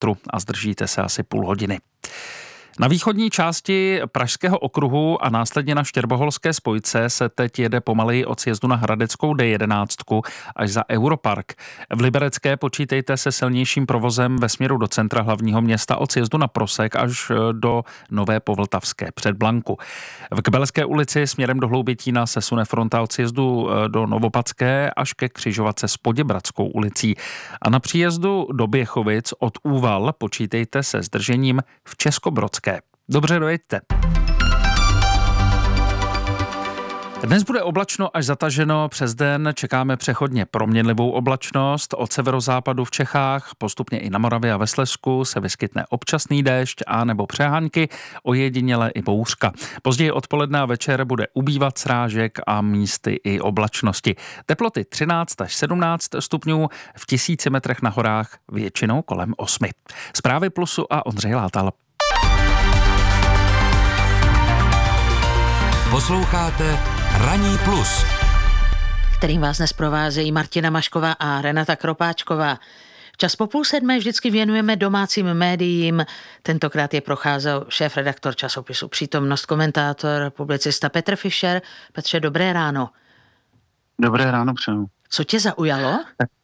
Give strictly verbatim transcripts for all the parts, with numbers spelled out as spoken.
metru a zdržíte se asi půl hodiny. Na východní části Pražského okruhu a následně na Štěrboholské spojce se teď jede pomaleji od sjezdu na Hradeckou D jedenáct až za Europark. V Liberecké počítejte se silnějším provozem ve směru do centra hlavního města od sjezdu na Prosek až do Nové Povltavské před Blanku. V Kbelské ulici směrem do Hloubětína se sune fronta od sjezdu do Novopadské až ke křižovatce s Poděbradskou ulicí. A na příjezdu do Běchovic od Úval počítejte se zdržením v Českobrodské. Dobře, dojeďte. Dnes bude oblačno až zataženo, přes den čekáme přechodně proměnlivou oblačnost. Od severozápadu v Čechách, postupně i na Moravě a ve Slezsku se vyskytne občasný déšť a nebo přehánky, ojediněle i bouřka. Později odpoledne a večer bude ubývat srážek a místy i oblačnosti. Teploty třináct až sedmnáct stupňů, v tisíci metrech na horách většinou kolem osmi. Zprávy Plusu a Ondřej Látal. Posloucháte Ranní plus, kterým vás dnes provázejí Martina Mašková a Renata Kropáčková. Čas po půl sedmé vždycky věnujeme domácím médiím. Tentokrát je procházel šéf-redaktor časopisu Přítomnost, komentátor, publicista Petr Fischer. Petře, dobré ráno. Dobré ráno přeju. Co tě zaujalo?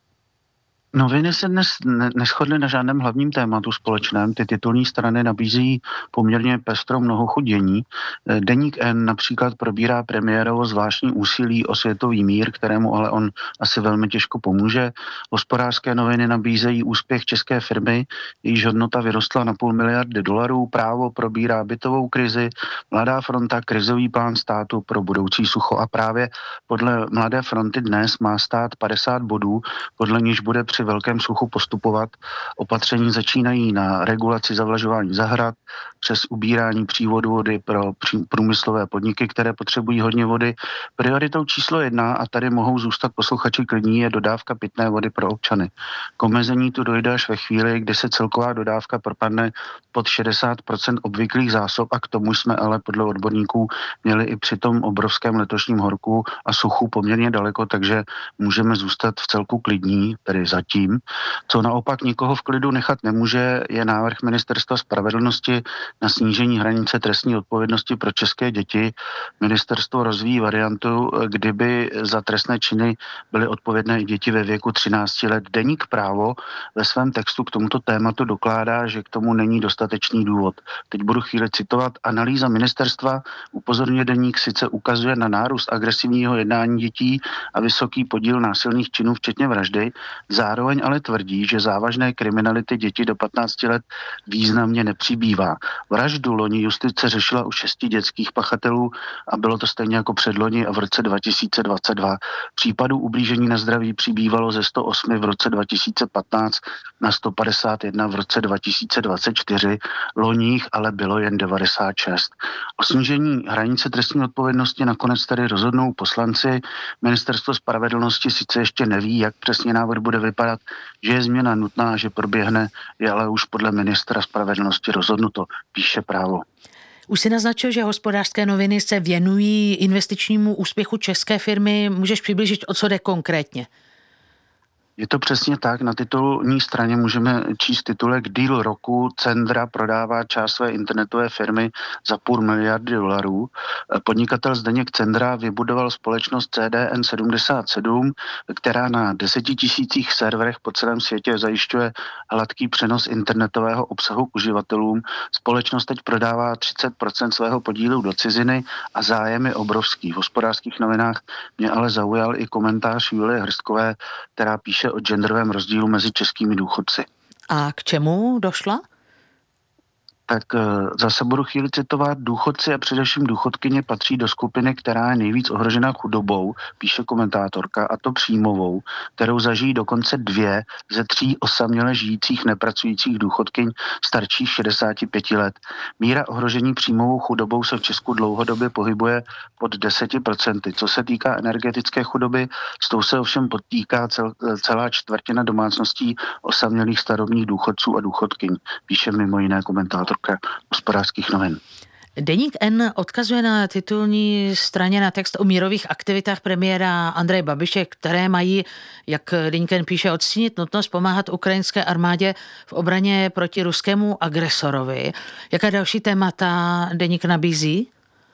Noviny se dnes neshodly na žádném hlavním tématu společném. Ty titulní strany nabízí poměrně pestrou mnoho dění. Deník N například probírá premiérovo zvláštní úsilí o světový mír, kterému ale on asi velmi těžko pomůže. Hospodářské noviny nabízejí úspěch české firmy, jejíž hodnota vyrostla na půl miliardy dolarů. Právo probírá bytovou krizi. Mladá fronta krizový plán státu pro budoucí sucho. A právě podle Mladé fronty dnes má stát padesát bodů, podle níž bude při velkém suchu postupovat. Opatření začínají na regulaci zavlažování zahrad, přes ubírání přívodu vody pro průmyslové podniky, které potřebují hodně vody. Prioritou číslo jedna, a tady mohou zůstat posluchači klidní, je dodávka pitné vody pro občany. K omezení tu dojde až ve chvíli, kdy se celková dodávka propadne pod šedesát procent obvyklých zásob, a k tomu jsme ale podle odborníků měli i při tom obrovském letošním horku a suchu poměrně daleko, takže můžeme zůstat v celku klidní, tedy zatím. Co naopak nikoho v klidu nechat nemůže, je návrh Ministerstva spravedlnosti na snížení hranice trestní odpovědnosti pro české děti. Ministerstvo rozvíjí variantu, kdyby za trestné činy byly odpovědné i děti ve věku třináct let. Deník Právo ve svém textu k tomuto tématu dokládá, že k tomu není dostatečný důvod. Teď budu chvíli citovat. Analýza ministerstva, upozorňuje deník, sice ukazuje na nárůst agresivního jednání dětí a vysoký podíl násilných činů, včetně vraždy, zároveň ale tvrdí, že závažné kriminality dětí do patnácti let významně nepřibývá. Vraždu loni justice řešila u šesti dětských pachatelů a bylo to stejně jako předloni a v roce dva tisíce dvacet dva. Případů ublížení na zdraví přibývalo ze sto osm v roce dva tisíce patnáct na sto padesát jedna v roce dva tisíce dvacet čtyři, loních ale bylo jen devadesát šest. O snížení hranice trestní odpovědnosti nakonec tedy rozhodnou poslanci. Ministerstvo spravedlnosti sice ještě neví, jak přesně návrh bude vypadat, že je změna nutná, že proběhne, je ale už podle ministra spravedlnosti rozhodnuto, píše Právo. Už si naznačil, že Hospodářské noviny se věnují investičnímu úspěchu české firmy. Můžeš přiblížit, o co jde konkrétně? Je to přesně tak. Na titulní straně můžeme číst titulek Deal roku. Cendra prodává část své internetové firmy za půl miliardy dolarů. Podnikatel Zdeněk Cendra vybudoval společnost C D N sedmdesát sedm, která na desetitisících serverech po celém světě zajišťuje hladký přenos internetového obsahu k uživatelům. Společnost teď prodává třicet procent svého podílu do ciziny a zájem je obrovský. V Hospodářských novinách mě ale zaujal i komentář Julie Hrstkové, která píše o genderovém rozdílu mezi českými důchodci. A k čemu došla? Tak zase budu chvíli citovat. Důchodci a především důchodkyně patří do skupiny, která je nejvíc ohrožena chudobou, píše komentátorka, a to příjmovou, kterou zažijí dokonce dvě ze tří osaměle žijících nepracujících důchodkyň starších šedesáti pěti let. Míra ohrožení příjmovou chudobou se v Česku dlouhodobě pohybuje pod deseti procenty. Co se týká energetické chudoby, s tou se ovšem potýká cel, celá čtvrtina domácností osamělých starobních důchodců a důchodkyň, píše mimo jiné komentátor Hospodářských novin. Deník N odkazuje na titulní straně na text o mírových aktivitách premiéra Andreje Babiše, které mají, jak Deník N píše, odstínit nutnost pomáhat ukrajinské armádě v obraně proti ruskému agresorovi. Jaká další témata Deník nabízí?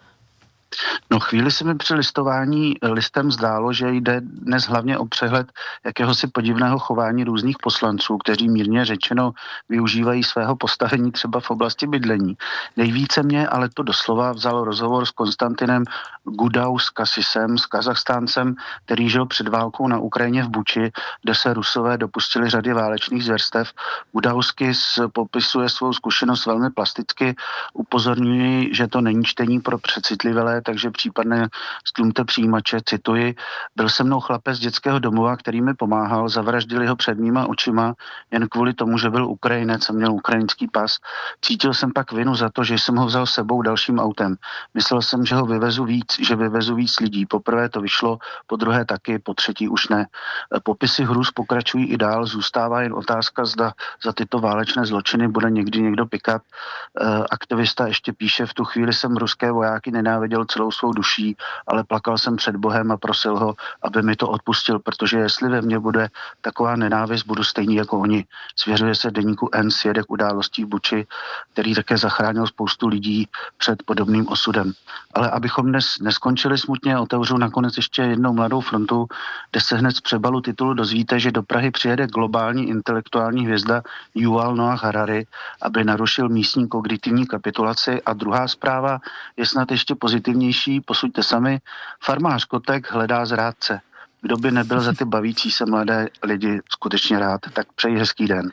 No chvíli se mi při listování listem zdálo, že jde dnes hlavně o přehled jakéhosi podivného chování různých poslanců, kteří mírně řečeno využívají svého postavení třeba v oblasti bydlení. Nejvíce mě ale to doslova vzal rozhovor s Konstantinem Gudaus-Kasisem, s Kazachstáncem, který žil před válkou na Ukrajině v Buči, kde se Rusové dopustili řady válečných zvěrstev. Gudauskis popisuje svou zkušenost velmi plasticky, upozorňuji, že to není čtení pro přecitlivé, takže případně stlumte přijímače, cituji, byl se mnou chlapec z dětského domova, který mi pomáhal, zavraždili ho před mýma očima, jen kvůli tomu, že byl Ukrajinec a měl ukrajinský pas. Cítil jsem pak vinu za to, že jsem ho vzal sebou dalším autem. Myslel jsem, že ho vyvezu víc, že vyvezu víc lidí. Poprvé to vyšlo, po druhé taky, po třetí už ne. Popisy hrůz pokračují i dál, zůstává jen otázka, zda za tyto válečné zločiny bude někdy někdo pikat. Aktivista ještě píše, v tu chvíli jsem ruské vojáky nenáviděl celou svou duší, ale plakal jsem před Bohem a prosil ho, aby mi to odpustil, protože jestli ve mně bude taková nenávist, budu stejný jako oni. Svěřuje se deníku N svědek událostí v Buči, který také zachránil spoustu lidí před podobným osudem. Ale abychom dnes neskončili smutně, otevřu nakonec ještě jednou Mladou frontu, kde se hned z přebalu titulu dozvíte, že do Prahy přijede globální intelektuální hvězda Yuval Noah Harari, aby narušil místní kognitivní kapitulaci. A druhá zpráva je snad ještě pozitivnější, posuďte sami, farmář Kotek hledá zrádce. Kdo by nebyl za ty bavící se mladé lidi skutečně rád, tak přeji hezký den.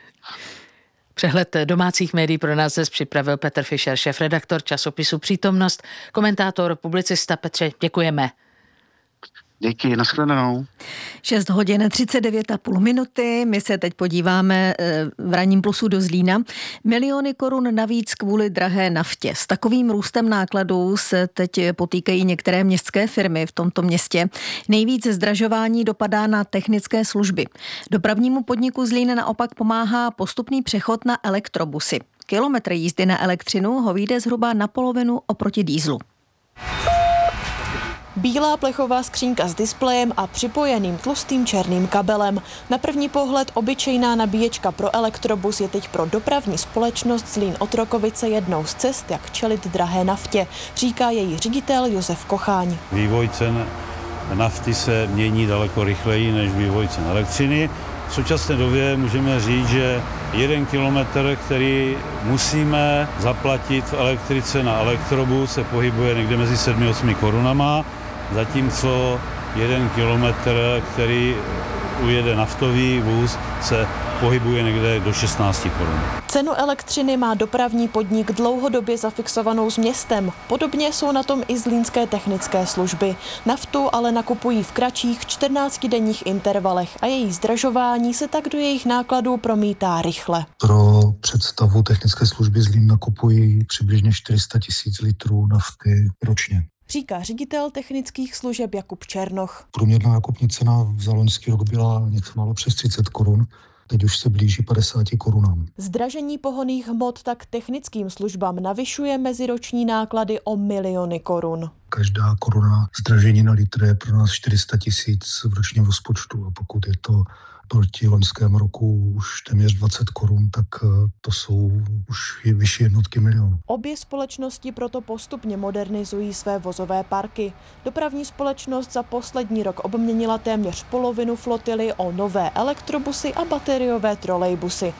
Přehled domácích médií pro nás dnes připravil Petr Fischer, šéfredaktor časopisu Přítomnost, komentátor, publicista. Petře, děkujeme. Díky, nashledanou. šest hodin třicet devět a půl minuty. My se teď podíváme v Ranním plusu do Zlína. Miliony korun navíc kvůli drahé naftě. S takovým růstem nákladů se teď potýkají některé městské firmy v tomto městě. Nejvíc zdražování dopadá na technické služby. Dopravnímu podniku Zlín naopak pomáhá postupný přechod na elektrobusy. Kilometr jízdy na elektřinu ho vyjde zhruba na polovinu oproti dýzlu. Bílá plechová skřínka s displejem a připojeným tlustým černým kabelem. Na první pohled obyčejná nabíječka pro elektrobus je teď pro dopravní společnost Zlín Otrokovice jednou z cest, jak čelit drahé naftě, říká její ředitel Josef Kocháň. Vývoj cen nafty se mění daleko rychleji než vývoj cen elektřiny. V současné době můžeme říct, že jeden kilometr, který musíme zaplatit v elektrice na elektrobus, se pohybuje někde mezi sedmi a osmi korunama, zatímco jeden kilometr, který ujede naftový vůz, se pohybuje někde do šestnáct korun. Cenu elektřiny má dopravní podnik dlouhodobě zafixovanou s městem. Podobně jsou na tom i zlínské technické služby. Naftu ale nakupují v kratších čtrnáctidenních intervalech a její zdražování se tak do jejich nákladů promítá rychle. Pro představu technické služby Zlín nakupují přibližně čtyři sta tisíc litrů nafty ročně. Říká ředitel technických služeb Jakub Černoch. Průměrná nákupní cena za loňský rok byla něco málo přes třicet korun. Teď už se blíží padesáti korunám. Zdražení pohonných hmot tak technickým službám navyšuje meziroční náklady o miliony korun. Každá koruna zdražení na litr je pro nás čtyři sta tisíc v ročním rozpočtu a pokud je to proti loňskému roku už téměř dvacet korun, tak to jsou už vyšší jednotky milionů. Obě společnosti proto postupně modernizují své vozové parky. Dopravní společnost za poslední rok obměnila téměř polovinu flotily o nové elektrobusy a bateriové trolejbusy.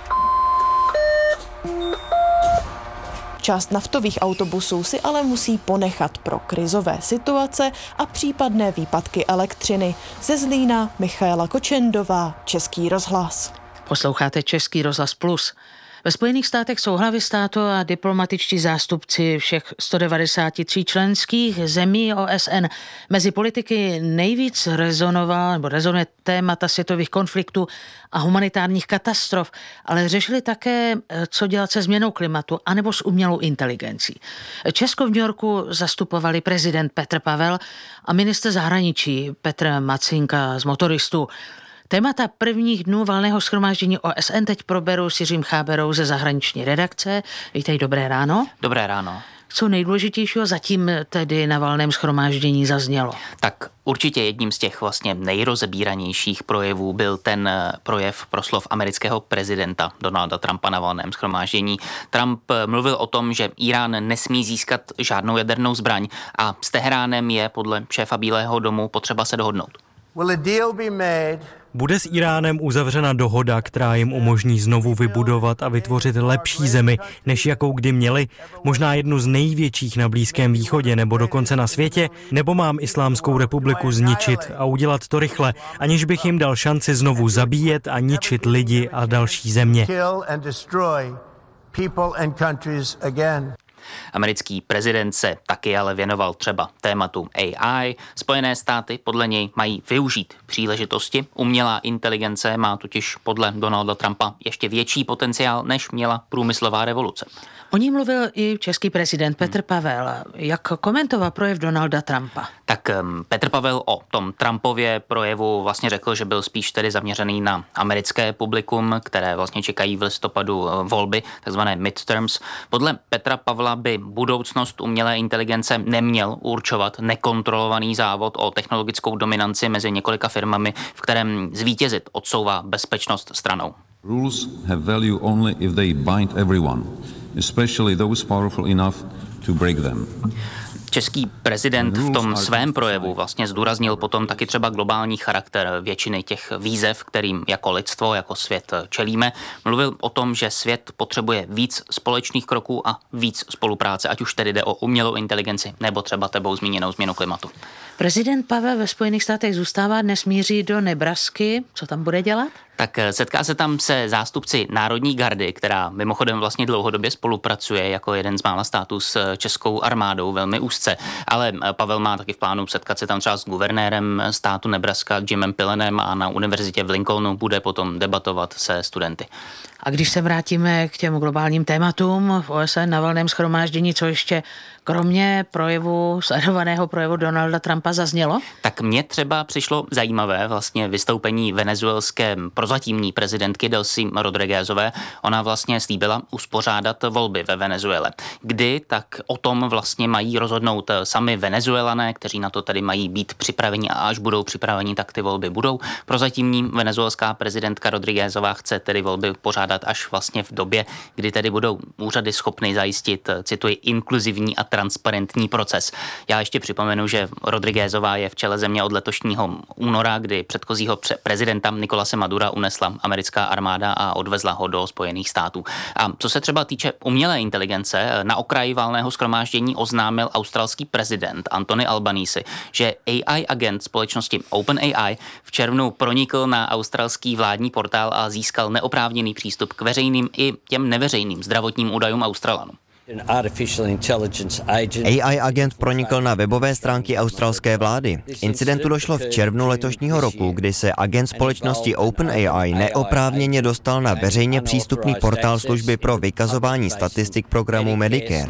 Část naftových autobusů si ale musí ponechat pro krizové situace a případné výpadky elektřiny. Ze Zlína Michaela Kočendová, Český rozhlas. Posloucháte Český rozhlas Plus. Ve Spojených státech jsou hlavy státu a diplomatičtí zástupci všech sto devadesát tři členských zemí O S N. Mezi politiky nejvíc rezonoval, nebo rezonuje témata světových konfliktů a humanitárních katastrof, ale řešili také, co dělat se změnou klimatu anebo s umělou inteligencí. Česko v New Yorku zastupovali prezident Petr Pavel a ministr zahraničí Petr Macinka z Motoristů. Témata prvních dnů valného shromáždění O S N teď proberu s Jiřím Cháberou ze zahraniční redakce. Vítej, dobré ráno. Dobré ráno. co nejdůležitějšího zatím tedy na valném shromáždění zaznělo? Tak určitě jedním z těch vlastně nejrozebíranějších projevů byl ten projev, proslov amerického prezidenta Donalda Trumpa na valném shromáždění. Trump mluvil o tom, že Irán nesmí získat žádnou jadernou zbraň a s Teheránem je podle šéfa Bílého domu potřeba se dohodnout. Bude s Iránem uzavřena dohoda, která jim umožní znovu vybudovat a vytvořit lepší zemi, než jakou kdy měli, možná jednu z největších na Blízkém východě nebo dokonce na světě, nebo mám Islámskou republiku zničit a udělat to rychle, aniž bych jim dal šanci znovu zabíjet a ničit lidi a další země. Americký prezident se taky ale věnoval třeba tématu A I. Spojené státy podle něj mají využít příležitosti. Umělá inteligence má totiž podle Donalda Trumpa ještě větší potenciál, než měla průmyslová revoluce. O ní mluvil i český prezident Petr Pavel. Jak komentoval projev Donalda Trumpa? Tak Petr Pavel o tom Trumpově projevu vlastně řekl, že byl spíš tedy zaměřený na americké publikum, které vlastně čekají v listopadu volby, takzvané midterms. Podle Petra Pavla by budoucnost umělé inteligence neměl určovat nekontrolovaný závod o technologickou dominanci mezi několika firmami, v kterém zvítězit odsouvá bezpečnost stranou. Rules have value only if they bind everyone, especially those powerful enough to break them. Český prezident v tom svém projevu vlastně zdůraznil potom taky třeba globální charakter většiny těch výzev, kterým jako lidstvo, jako svět čelíme. Mluvil o tom, že svět potřebuje víc společných kroků a víc spolupráce, ať už tedy jde o umělou inteligenci nebo třeba tebou zmíněnou změnu klimatu. Prezident Pavel ve Spojených státech zůstává, dnes míří do Nebrasky. Co tam bude dělat? Tak setká se tam se zástupci Národní gardy, která mimochodem vlastně dlouhodobě spolupracuje jako jeden z mála států s českou armádou velmi úzce. Ale Pavel má taky v plánu setkat se tam třeba s guvernérem státu Nebraska Jimem Pillenem a na univerzitě v Lincolnu bude potom debatovat se studenty. A když se vrátíme k těm globálním tématům v O S N na valném shromáždění, co ještě kromě projevu, sledovaného projevu Donalda Trumpa zaznělo? Tak mně třeba přišlo zajímavé vlastně vystoupení venezuelské prozatímní prezidentky Delcy Rodriguezové. Ona vlastně slíbila uspořádat volby ve Venezuele. Kdy, tak o tom vlastně mají rozhodnout sami Venezuelané, kteří na to tedy mají být připraveni a až budou připraveni, tak ty volby budou. Prozatímní venezuelská prezidentka Rodriguezová chce tedy volby pořádat až vlastně v době, kdy tedy budou úřady schopny zajistit, cituji, inkluzivní a transparentní proces. Já ještě připomenu, že Rodriguezová je v čele země od letošního února, kdy předchozího prezidenta Nicolase Madura unesla americká armáda a odvezla ho do Spojených států. A co se třeba týče umělé inteligence, na okraji valného shromáždění oznámil australský prezident Anthony Albanese, že A I agent společnosti OpenAI v červnu pronikl na australský vládní portál a získal neoprávněný přístup k veřejným i těm neveřejným zdravotním údajům Australanů. A I agent pronikl na webové stránky australské vlády. Incidentu došlo v červnu letošního roku, kdy se agent společnosti OpenAI neoprávněně dostal na veřejně přístupný portál služby pro vykazování statistik programu Medicare.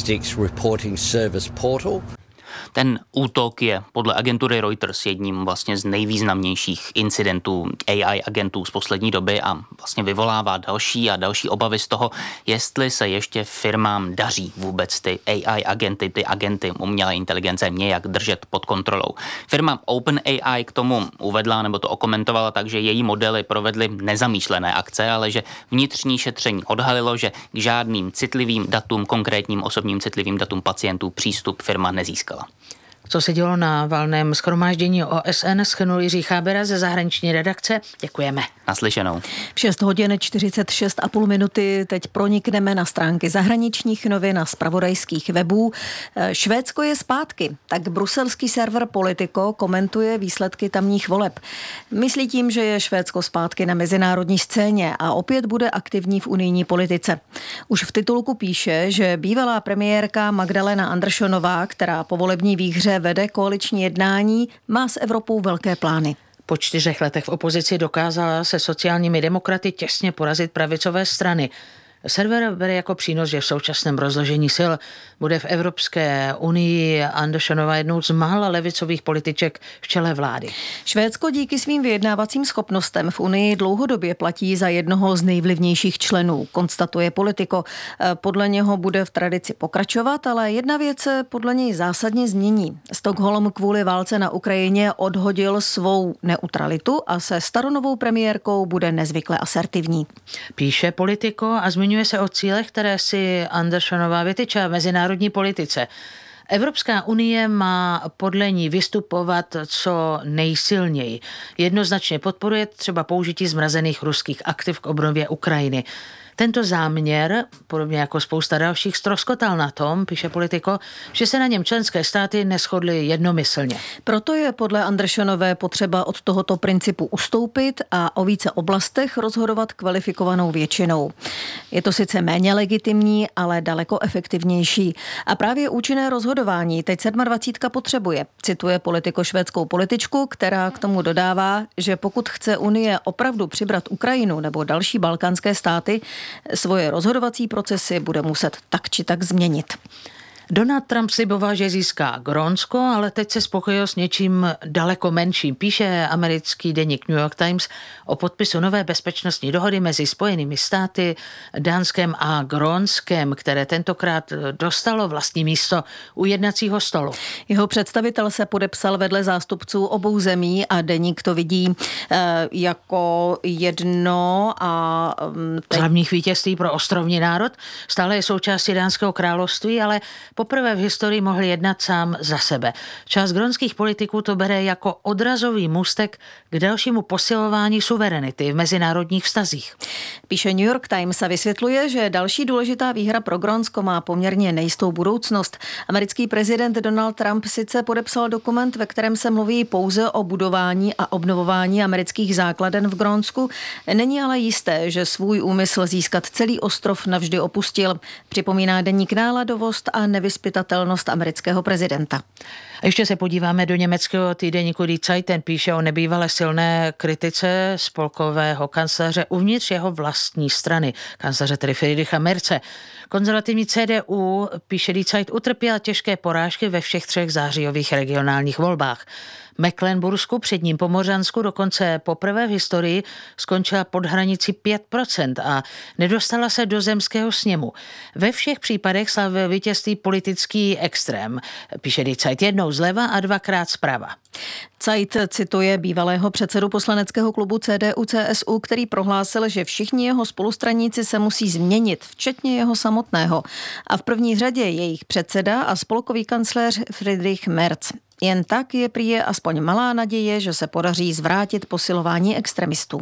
Ten útok je podle agentury Reuters jedním vlastně z nejvýznamnějších incidentů A I agentů z poslední doby a vlastně vyvolává další a další obavy z toho, jestli se ještě firmám daří vůbec ty A I agenty, ty agenty umělé inteligence nějak držet pod kontrolou. Firma OpenAI k tomu uvedla nebo to okomentovala tak, že její modely provedly nezamýšlené akce, ale že vnitřní šetření odhalilo, že k žádným citlivým datům, konkrétním osobním citlivým datům pacientů přístup firma nezískala. Co se dělo na valném shromáždění O S N, shrnul Jiří Chábera ze zahraniční redakce. Děkujeme. Naslyšenou. V šest hodin čtyřicet šest a půl minuty teď pronikneme na stránky zahraničních novin a zpravodajských webů. Švédsko je zpátky, tak bruselský server Politico komentuje výsledky tamních voleb. Myslí tím, že je Švédsko zpátky na mezinárodní scéně a opět bude aktivní v unijní politice. Už v titulku píše, že bývalá premiérka Magdalena Andersonová, která po volební výhře vede koaliční jednání, má s Evropou velké plány. Po čtyřech letech v opozici dokázala se sociálními demokraty těsně porazit pravicové strany. Server bere jako přínos, že v současném rozložení sil bude v Evropské unii Andersonova jednou z mála levicových političek v čele vlády. Švédsko díky svým vyjednávacím schopnostem v unii dlouhodobě platí za jednoho z nejvlivnějších členů, konstatuje Politico. Podle něho bude v tradici pokračovat, ale jedna věc se podle něj zásadně změní. Stockholm kvůli válce na Ukrajině odhodil svou neutralitu a se staronovou premiérkou bude nezvykle asertivní. Píše Politico a zmiňuje se o cílech, které si Andersonová vytyčila v mezinárodní politice. Evropská unie má podle ní vystupovat co nejsilněji. Jednoznačně podporuje třeba použití zmrazených ruských aktiv k obnově Ukrajiny. Tento záměr, podobně jako spousta dalších, ztroskotal na tom, píše Politico, že se na něm členské státy neshodly jednomyslně. Proto je podle Andersonové potřeba od tohoto principu ustoupit a o více oblastech rozhodovat kvalifikovanou většinou. Je to sice méně legitimní, ale daleko efektivnější. A právě účinné rozhodování teď dvacet potřebuje, cituje Politico švédskou političku, která k tomu dodává, že pokud chce Unie opravdu přibrat Ukrajinu nebo další balkánské státy, svoje rozhodovací procesy bude muset tak či tak změnit. Donald Trump sliboval, že získá Grónsko, ale teď se spokojil s něčím daleko menším. Píše americký deník New York Times o podpisu nové bezpečnostní dohody mezi Spojenými státy, Dánskem a Grónskem, které tentokrát dostalo vlastní místo u jednacího stolu. Jeho představitel se podepsal vedle zástupců obou zemí a deník to vidí e, jako jedno a teď... hlavních vítězství pro ostrovní národ. Stále je součástí Dánského království, ale poprvé v historii mohl jednat sám za sebe. Část grónských politiků to bere jako odrazový můstek k dalšímu posilování suverenity v mezinárodních vztazích. Píše New York Times a vysvětluje, že další důležitá výhra pro Grónsko má poměrně nejistou budoucnost. Americký prezident Donald Trump sice podepsal dokument, ve kterém se mluví pouze o budování a obnovování amerických základen v Grónsku. Není ale jisté, že svůj úmysl získat celý ostrov navždy opustil. Připomíná deník Náladovost a nevyzpytatelnost amerického prezidenta. A ještě se podíváme do německého týdeníku Die Zeit. Ten píše o nebývalé silné kritice spolkového kancléře uvnitř jeho vlastní strany, kancléře tedy Friedricha Merze. Konzervativní C D U, píše Die Zeit, utrpěla těžké porážky ve všech třech zářijových regionálních volbách. Mecklenbursku, předním Pomořansku, dokonce poprvé v historii skončila pod hranici pět procent a nedostala se do zemského sněmu. Ve všech případech slavil vítězství politický extrém, píše Die Zeit, jednou zleva a dvakrát zprava. Zeit cituje bývalého předsedu poslaneckého klubu C D U C S U, který prohlásil, že všichni jeho spolustraníci se musí změnit, včetně jeho samotného. A v první řadě jejich předseda a spolkový kancléř Friedrich Merz. Jen tak je prý aspoň malá naděje, že se podaří zvrátit posilování extremistů.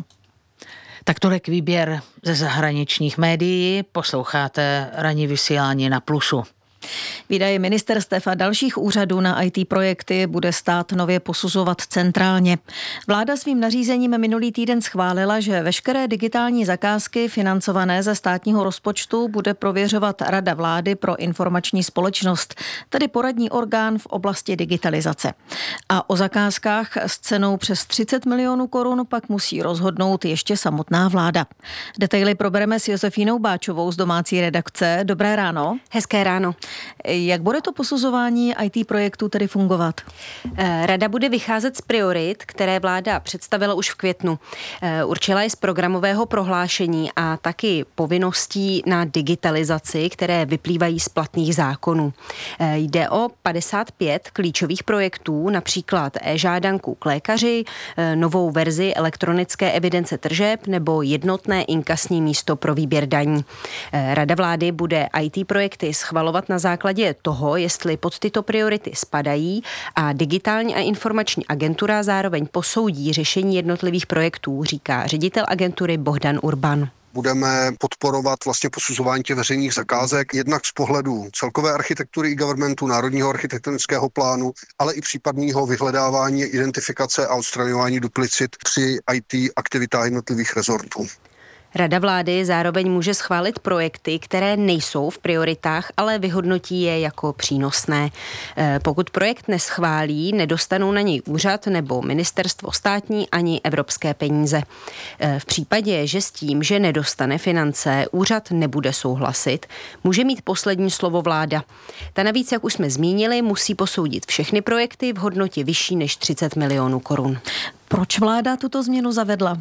Tak tolik výběr ze zahraničních médií. Posloucháte ranní vysílání na Plusu. Výdaje ministerstev a dalších úřadů na í té projekty bude stát nově posuzovat centrálně. Vláda svým nařízením minulý týden schválila, že veškeré digitální zakázky financované ze státního rozpočtu bude prověřovat Rada vlády pro informační společnost, tedy poradní orgán v oblasti digitalizace. A o zakázkách s cenou přes třicet milionů korun pak musí rozhodnout ještě samotná vláda. Detaily probereme s Josefínou Báčovou z domácí redakce. Dobré ráno. Hezké ráno. Jak bude to posuzování í té projektu tedy fungovat? Rada bude vycházet z priorit, které vláda představila už v květnu. Určila je z programového prohlášení a taky povinností na digitalizaci, které vyplývají z platných zákonů. Jde o padesát pět klíčových projektů, například e-žádanku k lékaři, novou verzi elektronické evidence tržeb nebo jednotné inkasní místo pro výběr daní. Rada vlády bude í té projekty schvalovat na základě toho, jestli pod tyto priority spadají a digitální a informační agentura zároveň posoudí řešení jednotlivých projektů, říká ředitel agentury Bohdan Urban. Budeme podporovat vlastně posuzování těch veřejných zakázek, jednak z pohledu celkové architektury i governmentu, národního architektonického plánu, ale i případného vyhledávání, identifikace a odstraňování duplicit při í té aktivitách jednotlivých rezortů. Rada vlády zároveň může schválit projekty, které nejsou v prioritách, ale vyhodnotí je jako přínosné. Pokud projekt neschválí, nedostanou na něj úřad nebo ministerstvo státní ani evropské peníze. V případě, že s tím, že nedostane finance, úřad nebude souhlasit, může mít poslední slovo vláda. Ta navíc, jak už jsme zmínili, musí posoudit všechny projekty v hodnotě vyšší než třicet milionů korun. Proč vláda tuto změnu zavedla?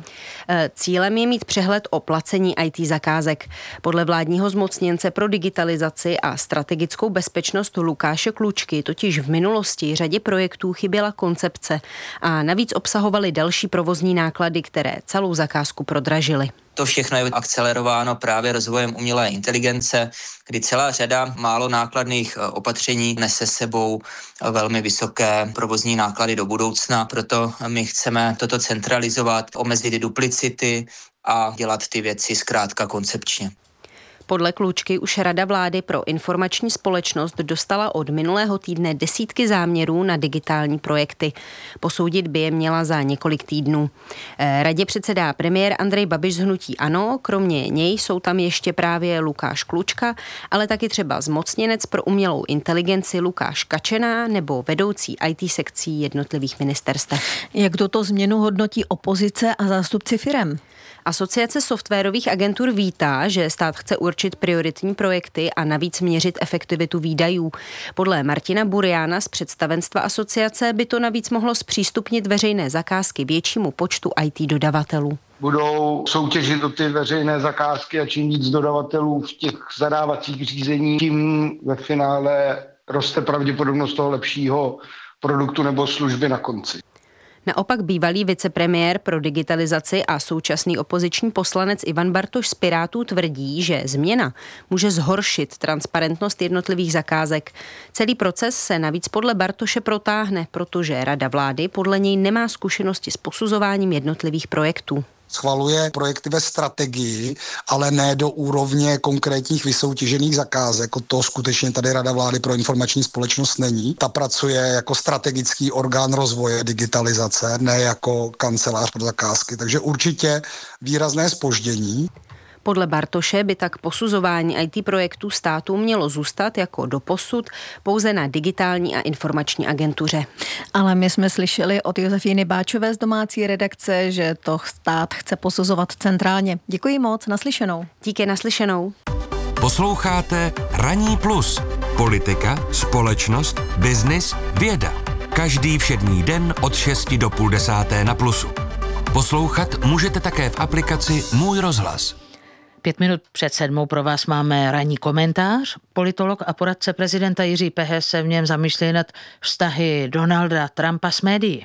Cílem je mít přehled o placení í té zakázek. Podle vládního zmocněnce pro digitalizaci a strategickou bezpečnost Lukáše Klučky totiž v minulosti řadě projektů chyběla koncepce a navíc obsahovaly další provozní náklady, které celou zakázku prodražily. To všechno je akcelerováno právě rozvojem umělé inteligence, kdy celá řada málo nákladných opatření nese sebou velmi vysoké provozní náklady do budoucna. Proto my chceme toto centralizovat, omezit duplicity a dělat ty věci zkrátka koncepčně. Podle Klučky už Rada vlády pro informační společnost dostala od minulého týdne desítky záměrů na digitální projekty. Posoudit by je měla za několik týdnů. Radě předsedá premiér Andrej Babiš z hnutí ANO, kromě něj jsou tam ještě právě Lukáš Klučka, ale taky třeba zmocněnec pro umělou inteligenci Lukáš Kačená nebo vedoucí í té sekcí jednotlivých ministerstev. Jak tuto změnu hodnotí opozice a zástupci firem? Asociace softwarových agentur vítá, že stát chce určit prioritní projekty a navíc měřit efektivitu výdajů. Podle Martina Buriana z představenstva asociace by to navíc mohlo zpřístupnit veřejné zakázky většímu počtu í té dodavatelů. Budou soutěžit o ty veřejné zakázky a čím víc dodavatelů v těch zadávacích řízení, tím ve finále roste pravděpodobnost toho lepšího produktu nebo služby na konci. Naopak bývalý vicepremiér pro digitalizaci a současný opoziční poslanec Ivan Bartoš z Pirátů tvrdí, že změna může zhoršit transparentnost jednotlivých zakázek. Celý proces se navíc podle Bartoše protáhne, protože Rada vlády podle něj nemá zkušenosti s posuzováním jednotlivých projektů. Schvaluje projekty ve strategii, ale ne do úrovně konkrétních vysoutěžených zakázek. Od toho skutečně tady Rada vlády pro informační společnost není. Ta pracuje jako strategický orgán rozvoje digitalizace, ne jako kancelář pro zakázky. Takže určitě výrazné zpoždění. Podle Bartoše by tak posuzování í té projektů státu mělo zůstat jako doposud pouze na digitální a informační agentuře. Ale my jsme slyšeli od Josefíny Báčové z domácí redakce, že to stát chce posuzovat centrálně. Děkuji moc, naslyšenou. Díky, naslyšenou. Posloucháte Ranní plus. Politika, společnost, biznis, věda. Každý všední den od šesti do půl desáté na Plusu. Poslouchat můžete také v aplikaci Můj rozhlas. Pět minut před sedmou pro vás máme ranní komentář. Politolog a poradce prezidenta Jiří Pehe se v něm zamýšlí nad vztahy Donalda Trumpa s médií.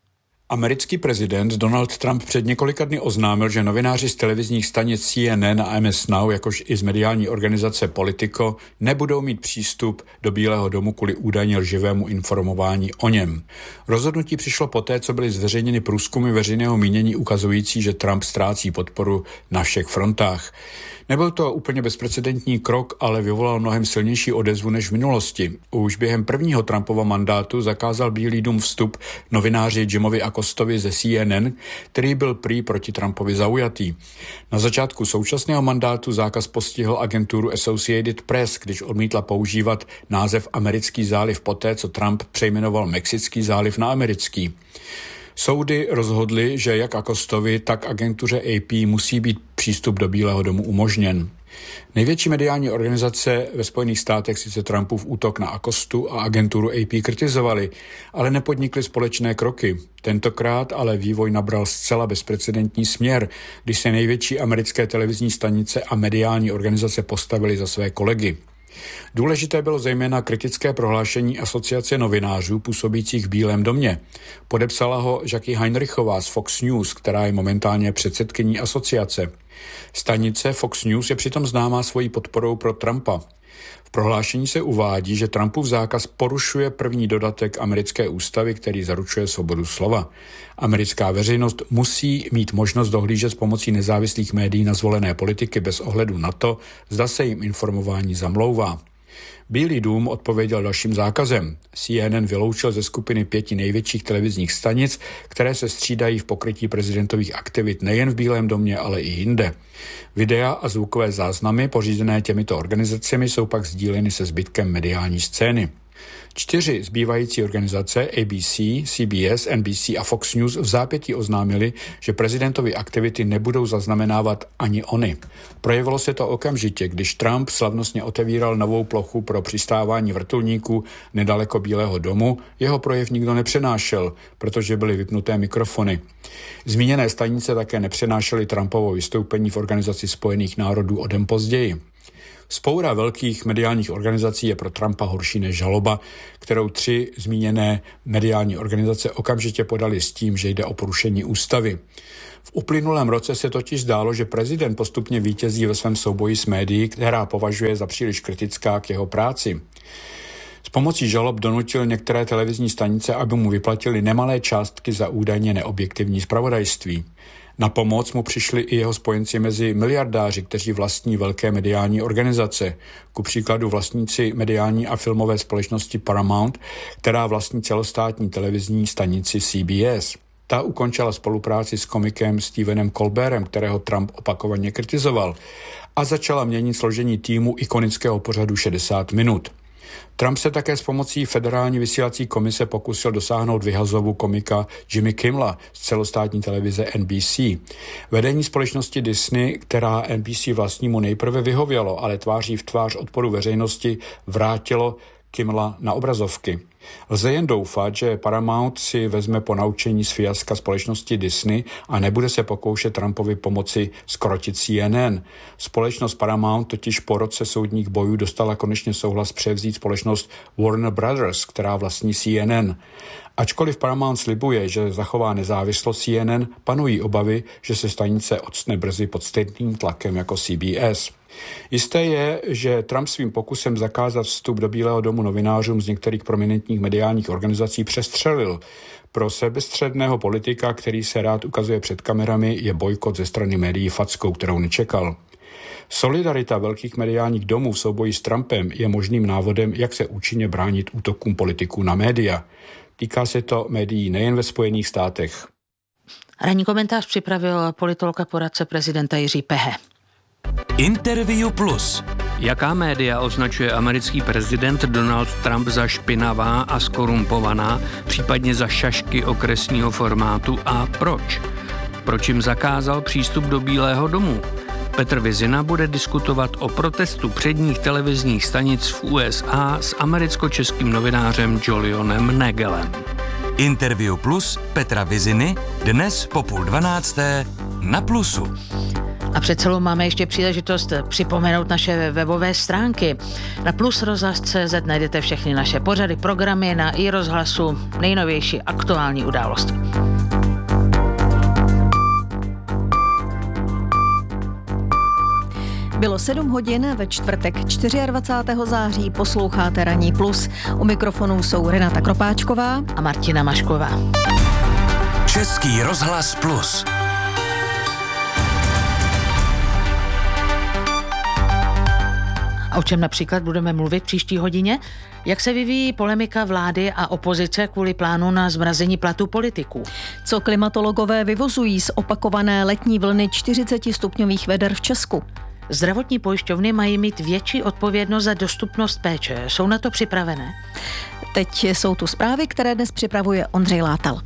Americký prezident Donald Trump před několika dny oznámil, že novináři z televizních stanic C N N a M S Now, jakož i z mediální organizace Politico, nebudou mít přístup do Bílého domu kvůli údajně lživému informování o něm. Rozhodnutí přišlo poté, co byly zveřejněny průzkumy veřejného mínění ukazující, že Trump ztrácí podporu na všech frontách. Nebyl to úplně bezprecedentní krok, ale vyvolal mnohem silnější odezvu než v minulosti. Už během prvního Trumpova mandátu zakázal Bílý dům vstup novináři Jimovi Acostovi ze C N N, který byl prý proti Trumpovi zaujatý. Na začátku současného mandátu zákaz postihl agenturu Associated Press, když odmítla používat název Americký záliv poté, co Trump přejmenoval Mexický záliv na americký. Soudy rozhodly, že jak Acostovi, tak agentuře A P musí být přístup do Bílého domu umožněn. Největší mediální organizace ve Spojených státech sice Trumpův útok na Acostu a agenturu A P kritizovali, ale nepodnikli společné kroky. Tentokrát ale vývoj nabral zcela bezprecedentní směr, když se největší americké televizní stanice a mediální organizace postavily za své kolegy. Důležité bylo zejména kritické prohlášení Asociace novinářů působících v Bílém domě. Podepsala ho Jackie Heinrichová z Fox News, která je momentálně předsedkyní asociace. Stanice Fox News je přitom známá svojí podporou pro Trumpa. V prohlášení se uvádí, že Trumpův zákaz porušuje první dodatek americké ústavy, který zaručuje svobodu slova. Americká veřejnost musí mít možnost dohlížet s pomocí nezávislých médií na zvolené politiky bez ohledu na to, zda se jim informování zamlouvá. Bílý dům odpověděl dalším zákazem. C N N vyloučil ze skupiny pěti největších televizních stanic, které se střídají v pokrytí prezidentových aktivit nejen v Bílém domě, ale i jinde. Videa a zvukové záznamy pořízené těmito organizacemi jsou pak sdíleny se zbytkem mediální scény. Čtyři zbývající organizace A B C, C B S, N B C a Fox News v zápětí oznámili, že prezidentovy aktivity nebudou zaznamenávat ani oni. Projevilo se to okamžitě, když Trump slavnostně otevíral novou plochu pro přistávání vrtulníků nedaleko Bílého domu. Jeho projev nikdo nepřenášel, protože byly vypnuté mikrofony. Zmíněné stanice také nepřenášely Trumpovo vystoupení v Organizaci spojených národů o den později. Vzpoura velkých mediálních organizací je pro Trumpa horší než žaloba, kterou tři zmíněné mediální organizace okamžitě podali s tím, že jde o porušení ústavy. V uplynulém roce se totiž zdálo, že prezident postupně vítězí ve svém souboji s médií, která považuje za příliš kritická k jeho práci. S pomocí žalob donutil některé televizní stanice, aby mu vyplatili nemalé částky za údajně neobjektivní zpravodajství. Na pomoc mu přišli i jeho spojenci mezi miliardáři, kteří vlastní velké mediální organizace. Ku příkladu vlastníci mediální a filmové společnosti Paramount, která vlastní celostátní televizní stanici C B S. Ta ukončila spolupráci s komikem Stephenem Colbertem, kterého Trump opakovaně kritizoval, a začala měnit složení týmu ikonického pořadu šedesát minut. Trump se také s pomocí federální vysílací komise pokusil dosáhnout vyhazovu komika Jimmy Kimmela z celostátní televize N B C. Vedení společnosti Disney, která N B C vlastnímu nejprve vyhovělo, ale tváří v tvář odporu veřejnosti vrátilo Kimmela na obrazovky. Lze jen doufat, že Paramount si vezme ponaučení z fiaska společnosti Disney a nebude se pokoušet Trumpovi pomoci zkrotit C N N. Společnost Paramount totiž po roce soudních bojů dostala konečně souhlas převzít společnost Warner Brothers, která vlastní C N N. Ačkoliv Paramount slibuje, že zachová nezávislost C N N, panují obavy, že se stanice octne brzy pod stejným tlakem jako C B S. Jisté je, že Trump svým pokusem zakázat vstup do Bílého domu novinářům z některých prominentních mediálních organizací přestřelil. Pro sebestředného politika, který se rád ukazuje před kamerami, je bojkot ze strany médií fackou, kterou nečekal. Solidarita velkých mediálních domů v souboji s Trumpem je možným návodem, jak se účinně bránit útokům politiků na média. Týká se to médií nejen ve Spojených státech. Ranní komentář připravil politolog a poradce prezidenta Jiří Pehe. Interview Plus. Jaká média označuje americký prezident Donald Trump za špinavá a skorumpovaná, případně za šašky okresního formátu a proč? Proč jim zakázal přístup do Bílého domu? Petr Vizina bude diskutovat o protestu předních televizních stanic v U S A s americko-českým novinářem Jolionem Negelem. Interview Plus Petra Viziny dnes po půl dvanácté na Plusu. A před celou máme ještě příležitost připomenout naše webové stránky. Na plus rozhlas tečka cé zet najdete všechny naše pořady, programy, na i rozhlasu nejnovější aktuální události. Bylo sedm hodin ve čtvrtek dvacátého čtvrtého září, posloucháte Ranní plus. U mikrofonu jsou Renata Kropáčková a Martina Mašková. Český rozhlas Plus. A o čem například budeme mluvit příští hodině? Jak se vyvíjí polemika vlády a opozice kvůli plánu na zmrazení platů politiků? Co klimatologové vyvozují z opakované letní vlny čtyřicet stupňových veder v Česku? Zdravotní pojišťovny mají mít větší odpovědnost za dostupnost péče. Jsou na to připravené? Teď jsou tu zprávy, které dnes připravuje Ondřej Látal.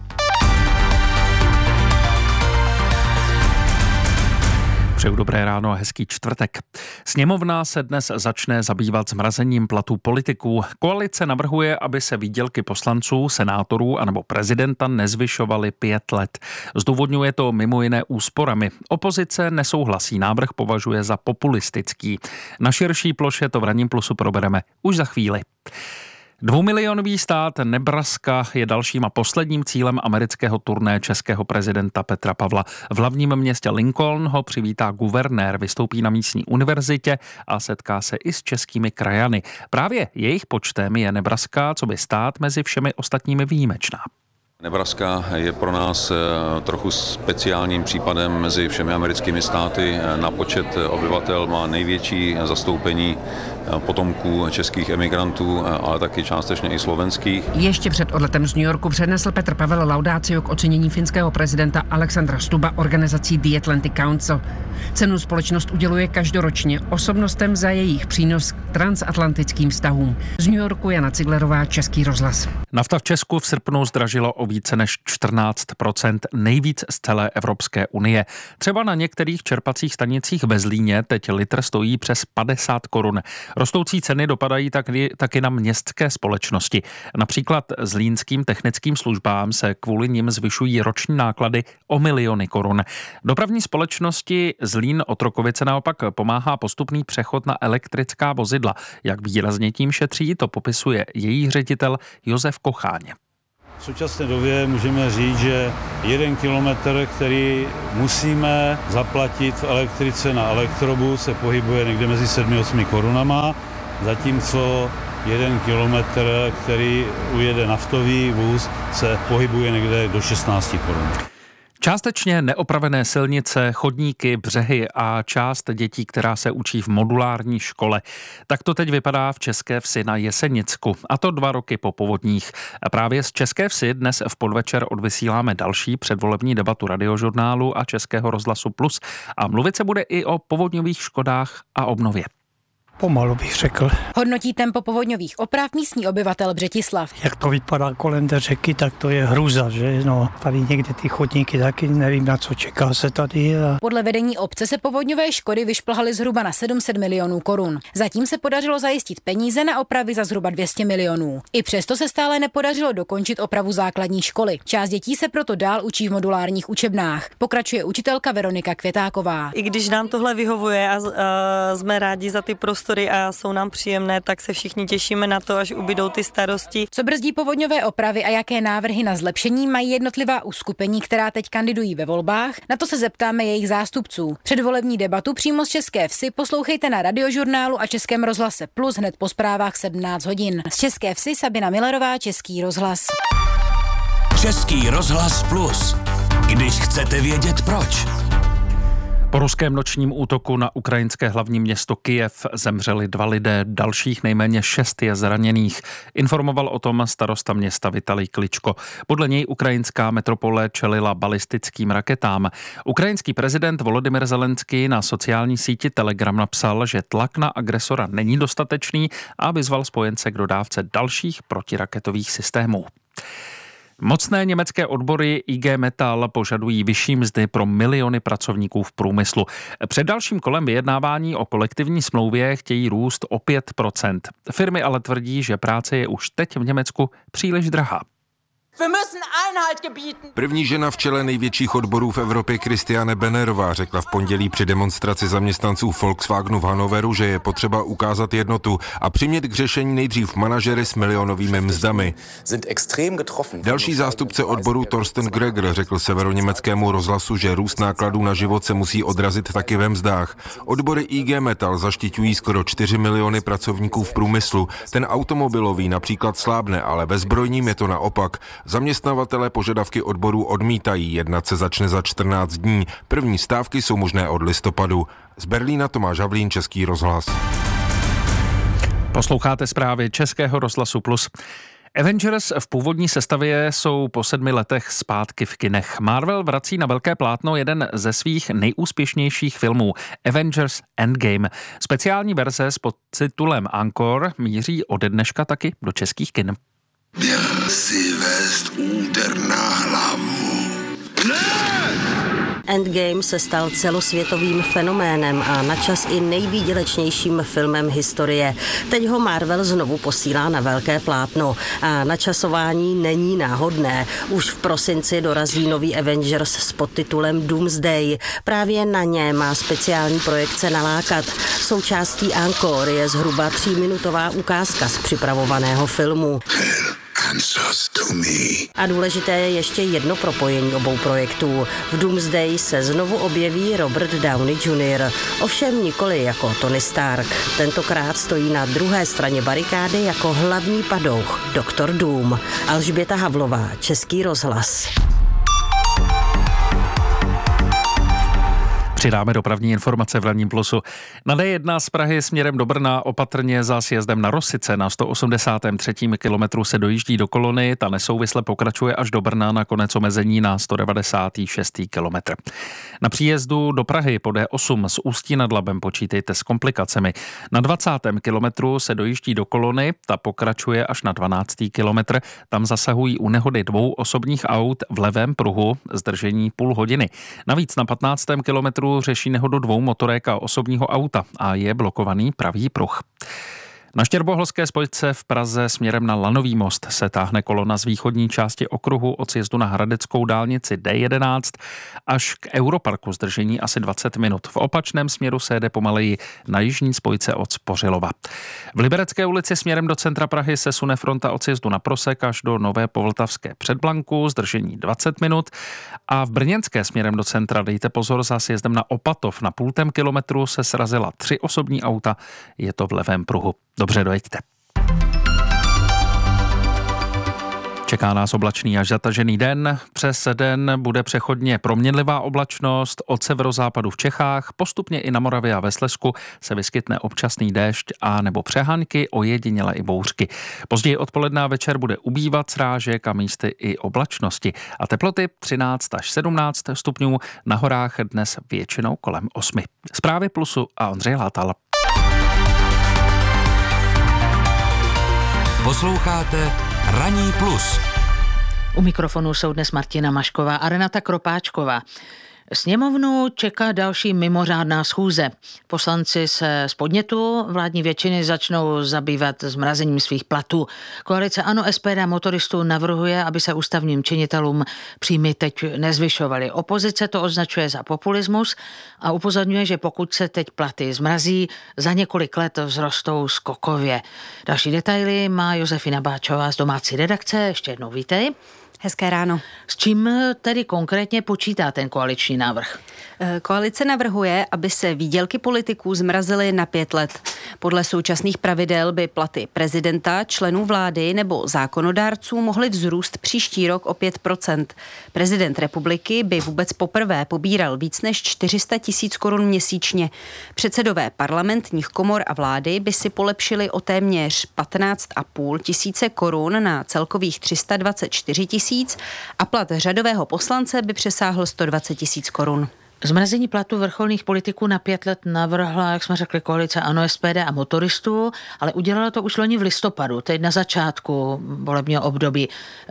Přeju dobré ráno a hezký čtvrtek. Sněmovna se dnes začne zabývat zmrazením platů politiků. Koalice navrhuje, aby se výdělky poslanců, senátorů anebo prezidenta nezvyšovaly pět let. Zdůvodňuje to mimo jiné úsporami. Opozice nesouhlasí, návrh považuje za populistický. Na širší ploše to v Ranním plusu probereme už za chvíli. Dvoumilionový stát Nebraska je dalším a posledním cílem amerického turné českého prezidenta Petra Pavla. V hlavním městě Lincoln ho přivítá guvernér, vystoupí na místní univerzitě a setká se i s českými krajany. Právě jejich počtem je Nebraska, co by stát, mezi všemi ostatními výjimečná. Nebraska je pro nás trochu speciálním případem mezi všemi americkými státy. Na počet obyvatel má největší zastoupení potomků českých emigrantů, ale taky částečně i slovenských. Ještě před odletem z New Yorku přednesl Petr Pavel laudáciu k ocenění finského prezidenta Alexandra Stubba organizací The Atlantic Council. Cenu společnost uděluje každoročně osobnostem za jejich přínos k transatlantickým vztahům. Z New Yorku Jana Ciglerová, Český rozhlas. Nafta v Česku v srpnu zdražilo o více než čtrnáct procent, nejvíc z celé Evropské unie. Třeba na některých čerpacích stanicích ve Zlíně teď litr stojí přes padesát korun. Rostoucí ceny dopadají taky, taky na městské společnosti. Například zlínským technickým službám se kvůli nim zvyšují roční náklady o miliony korun. Dopravní společnosti Zlín Otrokovice naopak pomáhá postupný přechod na elektrická vozidla. Jak výrazně tím šetří, to popisuje její ředitel Josef Kocháň. V současné době můžeme říct, že jeden kilometr, který musíme zaplatit v elektrice na elektrobus, se pohybuje někde mezi sedmi a osmi korunama, zatímco jeden kilometr, který ujede naftový vůz, se pohybuje někde do šestnáct korun. Částečně neopravené silnice, chodníky, břehy a část dětí, která se učí v modulární škole. Tak to teď vypadá v České Vsi na Jesenicku, a to dva roky po povodních. A právě z České Vsi dnes v podvečer odvysíláme další předvolební debatu Radiožurnálu a Českého rozhlasu Plus a mluvit se bude i o povodňových škodách a obnově. Pomalu bych řekl. Hodnotí tempo povodňových oprav místní obyvatel Břetislav. Jak to vypadá kolem té řeky, tak to je hrůza, že? No, tady někde ty chodníky taky nevím, na co čeká se tady. A... Podle vedení obce se povodňové škody vyšplhaly zhruba na sedm set milionů korun. Zatím se podařilo zajistit peníze na opravy za zhruba dvě stě milionů. I přesto se stále nepodařilo dokončit opravu základní školy. Část dětí se proto dál učí v modulárních učebnách. Pokračuje učitelka Veronika Květáková. I když nám tohle vyhovuje a, a jsme rádi za ty prostory a jsou nám příjemné, tak se všichni těšíme na to, až ubydou ty starosti. Co brzdí povodňové opravy a jaké návrhy na zlepšení mají jednotlivá uskupení, která teď kandidují ve volbách? Na to se zeptáme jejich zástupců. Předvolební debatu přímo z České Vsi poslouchejte na Radiožurnálu a Českém rozhlase Plus hned po zprávách sedmnáct hodin. Z České Vsi Sabina Millerová, Český rozhlas. Český rozhlas Plus. Když chcete vědět proč. Po ruském nočním útoku na ukrajinské hlavní město Kyjev zemřeli dva lidé, dalších nejméně šest je zraněných. Informoval o tom starosta města Vitalij Kličko. Podle něj ukrajinská metropole čelila balistickým raketám. Ukrajinský prezident Volodymyr Zelenský na sociální síti Telegram napsal, že tlak na agresora není dostatečný a vyzval spojence k dodávce dalších protiraketových systémů. Mocné německé odbory I G Metall požadují vyšší mzdy pro miliony pracovníků v průmyslu. Před dalším kolem vyjednávání o kolektivní smlouvě chtějí růst o pět procent. Firmy ale tvrdí, že práce je už teď v Německu příliš drahá. První žena v čele největších odborů v Evropě Christiane Bennerová řekla v pondělí při demonstraci zaměstnanců Volkswagenu v Hannoveru, že je potřeba ukázat jednotu a přimět k řešení nejdřív manažery s milionovými mzdami. Další zástupce odboru Thorsten Greger řekl severoněmeckému rozhlasu, že růst nákladů na život se musí odrazit taky ve mzdách. Odbory I G Metall zaštiťují skoro čtyři miliony pracovníků v průmyslu. Ten automobilový například slábne, ale ve zbrojním je to naopak. Zaměstnavatelé požadavky odborů odmítají, jednat se začne za čtrnáct dní. První stávky jsou možné od listopadu. Z Berlína Tomáš Havlín, Český rozhlas. Posloucháte zprávy Českého rozhlasu Plus. Avengers v původní sestavě jsou po sedmi letech zpátky v kinech. Marvel vrací na velké plátno jeden ze svých nejúspěšnějších filmů, Avengers Endgame. Speciální verze s podtitulem Encore míří ode dneška taky do českých kin. Měl si vést úder na hlavu. Endgame se stal celosvětovým fenoménem a načas i nejvýdělečnějším filmem historie. Teď ho Marvel znovu posílá na velké plátno a načasování není náhodné. Už v prosinci dorazí nový Avengers s podtitulem Doomsday. Právě na ně má speciální projekce nalákat. Součástí Encore je zhruba tříminutová ukázka z připravovaného filmu. answers to me. A důležité je ještě jedno propojení obou projektů. V Doomsday se znovu objeví Robert Downey junior Ovšem nikoli jako Tony Stark. Tentokrát stojí na druhé straně barikády jako hlavní padouch, doktor Doom. Alžběta Havlová, Český rozhlas. Přidáme dopravní informace v Ranním plusu. Na D jedna z Prahy směrem do Brna opatrně za sjezdem na Rosice na sto osmdesátém třetím kilometru se dojíždí do kolony, ta nesouvisle pokračuje až do Brna na konec omezení na sto devadesátém šestém kilometr. Na příjezdu do Prahy po D osm z Ústí nad Labem počítejte s komplikacemi. Na dvacátém kilometru se dojíždí do kolony, ta pokračuje až na dvanáctý kilometr, tam zasahují u nehody dvou osobních aut v levém pruhu, zdržení půl hodiny. Navíc na patnáctém kilometru řeší nehodu dvou motorek a osobního auta a je blokovaný pravý pruh. Na štěrboholské spojce v Praze směrem na Lanový most se táhne kolona z východní části okruhu od sjezdu na hradeckou dálnici D jedenáct až k Europarku, zdržení asi dvacet minut. V opačném směru se jede pomaleji na jižní spojce od Spořilova. V Liberecké ulici směrem do centra Prahy se sune fronta od sjezdu na Prosek až do Nové Povltavské Předblanku, zdržení dvacet minut. A v Brněnské směrem do centra dejte pozor, za sjezdem na Opatov na půltém kilometru se srazila tři osobní auta, je to v levém pruhu. Dobře, dojeďte. Čeká nás oblačný až zatažený den. Přes den bude přechodně proměnlivá oblačnost. Od severozápadu v Čechách, postupně i na Moravě a ve Slezsku se vyskytne občasný déšť a nebo přehánky, ojediněle i bouřky. Později odpoledne a večer bude ubývat srážek a místy i oblačnosti. A teploty třináct až sedmnáct stupňů, na horách dnes většinou kolem osmi. Zprávy Plusu a Ondřej Látal. Posloucháte Ranní plus. U mikrofonu jsou dnes Martina Mašková a Renata Kropáčková. Sněmovnu čeká další mimořádná schůze. Poslanci se z podnětu vládní většiny začnou zabývat zmrazením svých platů. Koalice ANO, S P D a motoristů navrhuje, aby se ústavním činitelům příjmy teď nezvyšovaly. Opozice to označuje za populismus a upozorňuje, že pokud se teď platy zmrazí, za několik let vzrostou skokově. Další detaily má Josefina Báčová z domácí redakce. Ještě jednou vítej. Hezké ráno. S čím tedy konkrétně počítá ten koaliční návrh? Koalice navrhuje, aby se výdělky politiků zmrazily na pět let. Podle současných pravidel by platy prezidenta, členů vlády nebo zákonodárců mohly vzrůst příští rok o pět procent. Prezident republiky by vůbec poprvé pobíral víc než čtyři sta tisíc korun měsíčně. Předsedové parlamentních komor a vlády by si polepšili o téměř patnáct a půl tisíce korun na celkových tři sta dvacet čtyři tisíc a plat řadového poslance by přesáhl sto dvacet tisíc korun. Zmrazení platu vrcholných politiků na pět let navrhla, jak jsme řekli, koalice ANO, S P D a motoristů, ale udělala to už loni v listopadu, teď na začátku volebního období.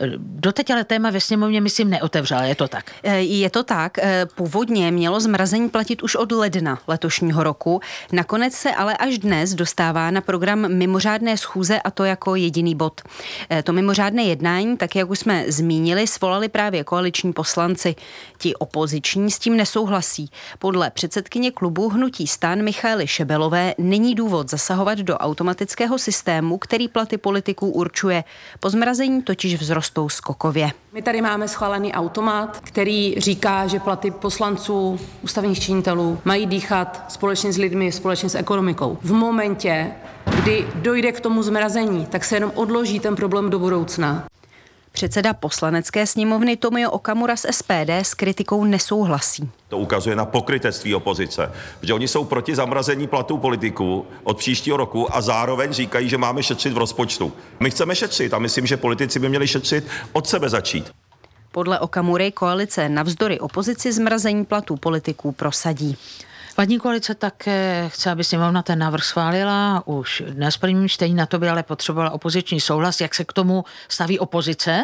Doteď ale téma ve sněmovně, myslím, neotevřela, je to tak? Je to tak. Původně mělo zmrazení platit už od ledna letošního roku. Nakonec se ale až dnes dostává na program mimořádné schůze a to jako jediný bod. To mimořádné jednání, tak jak už jsme zmínili, svolali právě koaliční poslanci. Ti opoziční s tím nesouhlasí. Podle předsedkyně klubu Hnutí STAN Michaely Šebelové není důvod zasahovat do automatického systému, který platy politiků určuje. Po zmrazení totiž vzrostou skokově. My tady máme schválený automat, který říká, že platy poslanců, ústavních činitelů mají dýchat společně s lidmi, společně s ekonomikou. V momentě, kdy dojde k tomu zmrazení, tak se jenom odloží ten problém do budoucna. Předseda poslanecké sněmovny Tomio Okamura z S P D s kritikou nesouhlasí. To ukazuje na pokrytectví opozice, že oni jsou proti zamrazení platů politiků od příštího roku a zároveň říkají, že máme šetřit v rozpočtu. My chceme šetřit a myslím, že politici by měli šetřit od sebe začít. Podle Okamury koalice navzdory opozici zmrazení platů politiků prosadí. Vládní koalice také chce, aby sněmovna ten návrh schválila už dnes v prvním čtení, na to by ale potřebovala opoziční souhlas. Jak se k tomu staví opozice?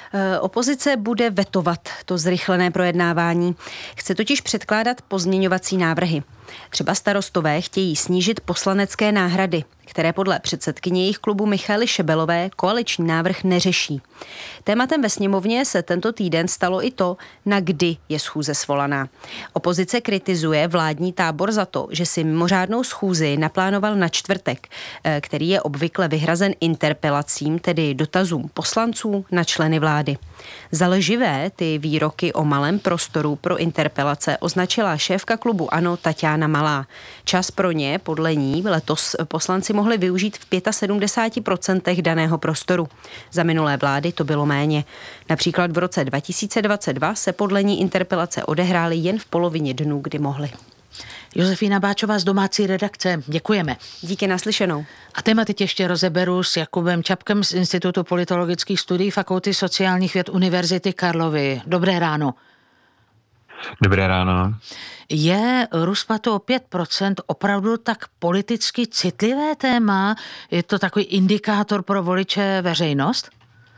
Opozice bude vetovat to zrychlené projednávání. Chce totiž předkládat pozměňovací návrhy. Třeba Starostové chtějí snížit poslanecké náhrady, které podle předsedkyně jejich klubu Michaely Šebelové koaliční návrh neřeší. Tématem ve sněmovně se tento týden stalo i to, na kdy je schůze svolaná. Opozice kritizuje vládní tábor za to, že si mimořádnou schůzi naplánoval na čtvrtek, který je obvykle vyhrazen interpelacím, tedy dotazům poslanců na členy vlády. Za lživé ty výroky o malém prostoru pro interpelace označila šéfka klubu ANO Taťána Malá. Čas pro ně podle ní letos poslanci mohli využít v sedmdesát pět procent daného prostoru. Za minulé vlády to bylo méně. Například v roce dva tisíce dvacet dva se podle ní interpelace odehrály jen v polovině dnů, kdy mohly. Josefína Báčová z domácí redakce, děkujeme. Díky, naslyšenou. A téma teď ještě rozeberu s Jakubem Čapkem z Institutu politologických studií Fakulty sociálních věd Univerzity Karlovy. Dobré ráno. Dobré ráno. Je růst platu o pět procent opravdu tak politicky citlivé téma? Je to takový indikátor pro voliče veřejnost?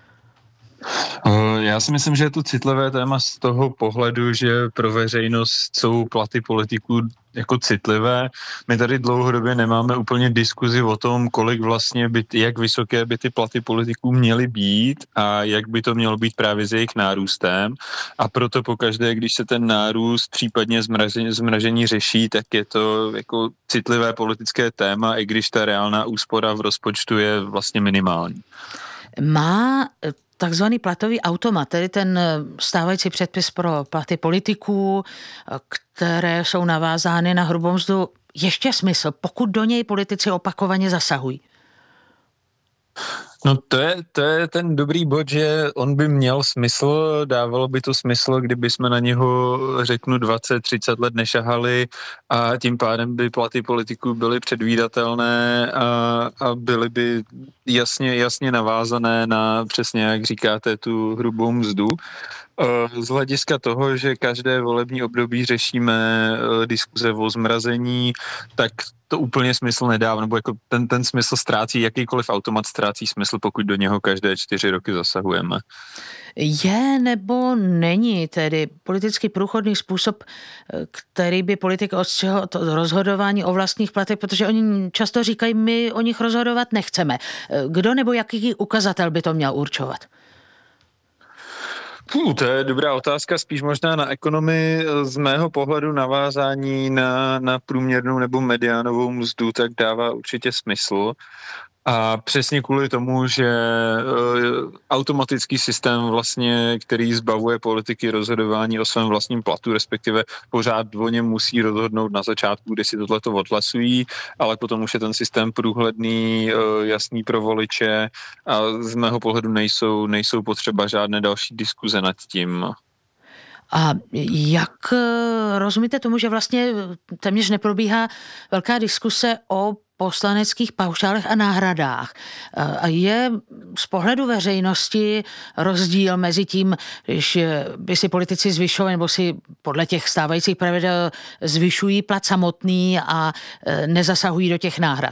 Já si myslím, že je to citlivé téma z toho pohledu, že pro veřejnost jsou platy politiků jako citlivé. My tady dlouhodobě nemáme úplně diskuzi o tom, kolik vlastně by, jak vysoké by ty platy politiků měly být a jak by to mělo být právě s jejich nárůstem. A proto pokaždé, když se ten nárůst, případně zmražení, zmražení řeší, tak je to jako citlivé politické téma, i když ta reálná úspora v rozpočtu je vlastně minimální. Má takzvaný platový automat, tedy ten stávající předpis pro platy politiků, které jsou navázány na hrubou mzdu, ještě smysl, pokud do něj politici opakovaně zasahují? No to je, to je ten dobrý bod, že on by měl smysl, dávalo by to smysl, kdyby jsme na něho, řeknu, dvacet třicet let nešahali a tím pádem by platy politiků byly předvídatelné a, a byly by jasně, jasně navázané na, přesně jak říkáte, tu hrubou mzdu. Z hlediska toho, že každé volební období řešíme diskuze o zmrazení, tak to úplně smysl nedává, nebo jako ten, ten smysl ztrácí, jakýkoliv automat ztrácí smysl, pokud do něho každé čtyři roky zasahujeme. Je nebo není tedy politicky průchodný způsob, který by politik odstřihl to rozhodování o vlastních platech, protože oni často říkají, my o nich rozhodovat nechceme. Kdo nebo jaký ukazatel by to měl určovat? Puh, to je dobrá otázka, spíš možná na ekonomii. Z mého pohledu navázání na, na průměrnou nebo mediánovou mzdu tak dává určitě smysl. A přesně kvůli tomu, že uh, automatický systém vlastně, který zbavuje politiky rozhodování o svém vlastním platu, respektive pořád o něm musí rozhodnout na začátku, kdy si tohleto odhlasují, ale potom už je ten systém průhledný, uh, jasný pro voliče a z mého pohledu nejsou, nejsou potřeba žádné další diskuze nad tím. A jak rozumíte tomu, že vlastně téměř neprobíhá velká diskuse o poslaneckých paušálech a náhradách? A je z pohledu veřejnosti rozdíl mezi tím, když by si politici zvyšovali nebo si podle těch stávajících pravidel zvyšují plat samotný a nezasahují do těch náhrad?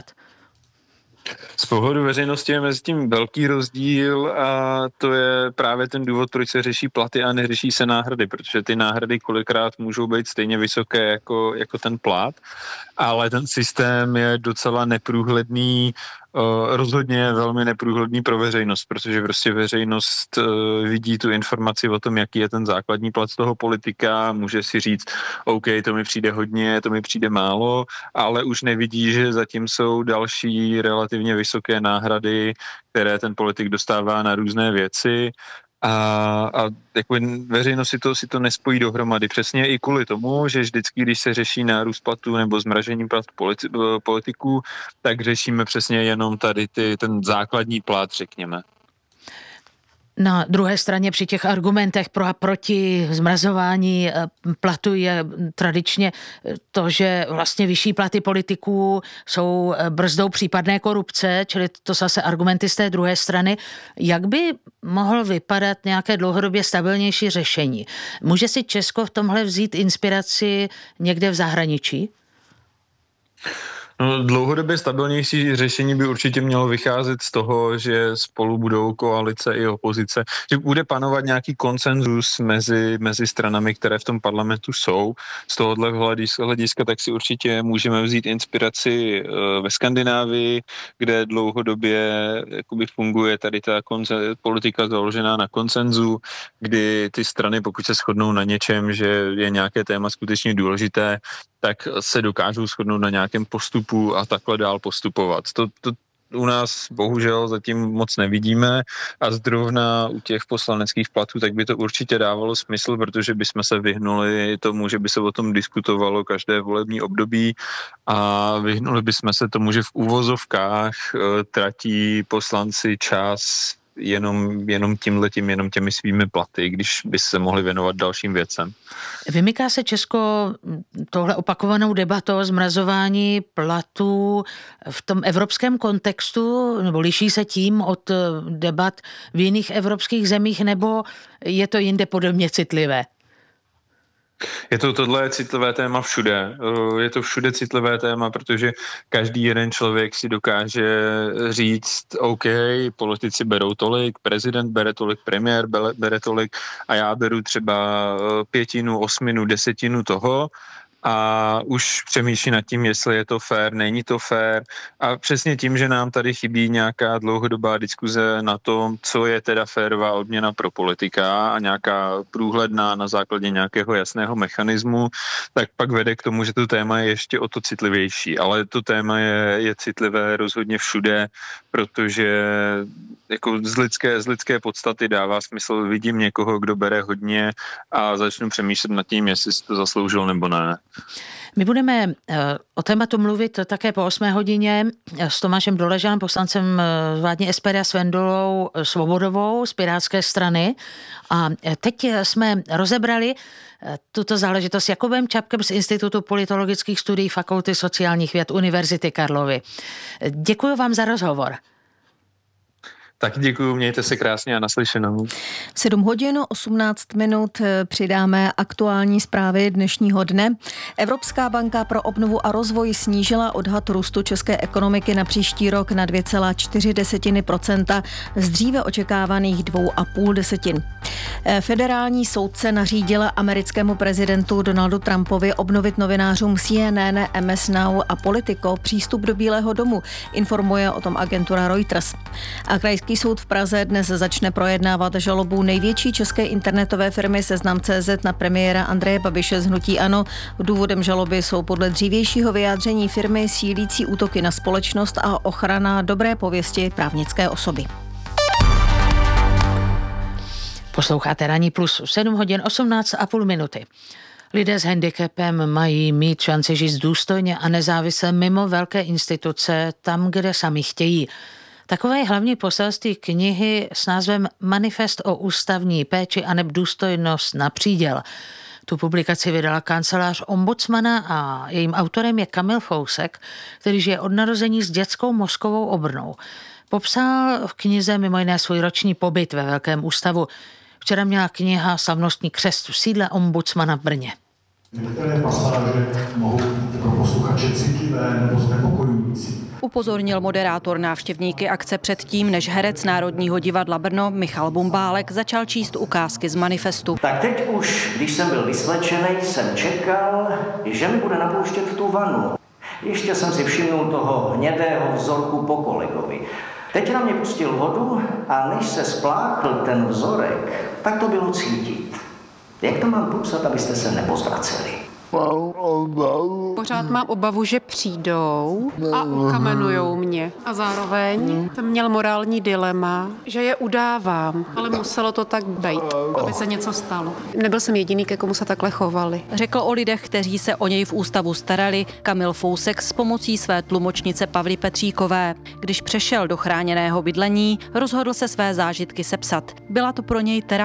Z pohledu veřejnosti je mezi tím velký rozdíl a to je právě ten důvod, proč se řeší platy a neřeší se náhrady, protože ty náhrady kolikrát můžou být stejně vysoké jako, jako ten plat, ale ten systém je docela neprůhledný, rozhodně je velmi neprůhledný pro veřejnost, protože prostě veřejnost vidí tu informaci o tom, jaký je ten základní plat toho politika, může si říct, OK, to mi přijde hodně, to mi přijde málo, ale už nevidí, že zatím jsou další relativně vysoké náhrady, které ten politik dostává na různé věci. A, a jako veřejnost si to, si to nespojí dohromady. Přesně i kvůli tomu, že vždycky, když se řeší nárůst platů nebo zmražení platů politi, politiků, tak řešíme přesně jenom tady ty, ten základní plat, řekněme. Na druhé straně při těch argumentech pro a proti zmrazování platu je tradičně to, že vlastně vyšší platy politiků jsou brzdou případné korupce, čili to zase argumenty z té druhé strany. Jak by mohl vypadat nějaké dlouhodobě stabilnější řešení? Může si Česko v tomhle vzít inspiraci někde v zahraničí? No, dlouhodobě stabilnější řešení by určitě mělo vycházet z toho, že spolu budou koalice i opozice, že bude panovat nějaký konsenzus mezi, mezi stranami, které v tom parlamentu jsou. Z tohohle hlediska tak si určitě můžeme vzít inspiraci ve Skandinávii, kde dlouhodobě jakoby funguje tady ta konze- politika založená na konsenzu, kdy ty strany, pokud se shodnou na něčem, že je nějaké téma skutečně důležité, tak se dokážou shodnout na nějakém postupu a takhle dál postupovat. To, to u nás bohužel zatím moc nevidíme a zrovna u těch poslaneckých platů tak by to určitě dávalo smysl, protože bychom se vyhnuli tomu, že by se o tom diskutovalo každé volební období a vyhnuli bychom se tomu, že v úvozovkách tratí poslanci čas jenom, jenom tímhletím, jenom těmi svými platy, když by se mohli věnovat dalším věcem. Vymyká se Česko tohle opakovanou debatou o zmrazování platů v tom evropském kontextu, nebo liší se tím od debat v jiných evropských zemích, nebo je to jinde podobně citlivé? Je to tohle je citlivé téma všude. Je to všude citlivé téma, protože každý jeden člověk si dokáže říct, OK, politici berou tolik, prezident bere tolik, premiér bere tolik a já beru třeba pětinu, osminu, desetinu toho, a už přemýšlí nad tím, jestli je to fér, není to fér. A přesně tím, že nám tady chybí nějaká dlouhodobá diskuze na tom, co je teda férová odměna pro politika a nějaká průhledná na základě nějakého jasného mechanismu, tak pak vede k tomu, že to téma je ještě o to citlivější. Ale to téma je, je citlivé rozhodně všude, protože jako z lidské, z lidské podstaty dává smysl, vidím někoho, kdo bere hodně a začnu přemýšlet nad tím, jestli si to zasloužil nebo ne. My budeme o tématu mluvit také po osmé hodině s Tomášem Doležalem, poslancem vládní S P D a s Vendulou Svobodovou z Pirátské strany. A teď jsme rozebrali tuto záležitost s Jakubem Čapkem z Institutu politologických studií Fakulty sociálních věd Univerzity Karlovy. Děkuji vám za rozhovor. Tak děkuju, mějte se krásně a naslyšenou. sedm hodin osmnáct minut přidáme aktuální zprávy dnešního dne. Evropská banka pro obnovu a rozvoj snížila odhad růstu české ekonomiky na příští rok na dvě celá čtyři procenta z dříve očekávaných dvě celá pět desetin. Federální soudce nařídila americkému prezidentu Donaldu Trumpovi obnovit novinářům C N N, M S Now a Politico přístup do Bílého domu, informuje o tom agentura Reuters. A krajský soud v Praze dnes začne projednávat žalobu největší české internetové firmy Seznam tečka cé zet na premiéra Andreje Babiše z hnutí ANO. Důvodem žaloby jsou podle dřívějšího vyjádření firmy sílící útoky na společnost a ochrana dobré pověsti právnické osoby. Posloucháte Ranní plus sedm hodin osmnáct a půl minuty. Lidé s handicapem mají mít šanci žít důstojně a nezávisle mimo velké instituce, tam, kde sami chtějí. Takové je hlavní poselství knihy s názvem Manifest o ústavní péči a neb důstojnost na příděl. Tu publikaci vydala kancelář ombudsmana a jejím autorem je Kamil Fousek, který žije od narození s dětskou mozkovou obrnou. Popsal v knize mimo jiné svůj roční pobyt ve Velkém ústavu. Včera měla kniha slavnostní křest v sídle ombudsmana v Brně. Některé pasáže mohou být pro posluchače citlivé nebo znepokojující. Upozornil moderátor návštěvníky akce předtím, než herec Národního divadla Brno Michal Bumbálek začal číst ukázky z manifestu. Tak teď už, když jsem byl vyslečený, jsem čekal, že mi bude napouštět v tu vanu. Ještě jsem si všimnul toho hnědého vzorku po kolegovi. Teď na mě pustil vodu a než se spláchl ten vzorek, tak to bylo cítit. Jak to mám popsat, abyste se nepozvraceli? Pořád mám obavu, že přijdou a ukamenujou mě. A zároveň jsem měl morální dilema, že je udávám, ale muselo to tak být, aby se něco stalo. Nebyl jsem jediný, ke komu se takhle chovali. Řekl o lidech, kteří se o něj v ústavu starali, Kamil Fousek s pomocí své tlumočnice Pavly Petříkové. Když přešel do chráněného bydlení, rozhodl se své zážitky sepsat. Byla to pro něj terapie.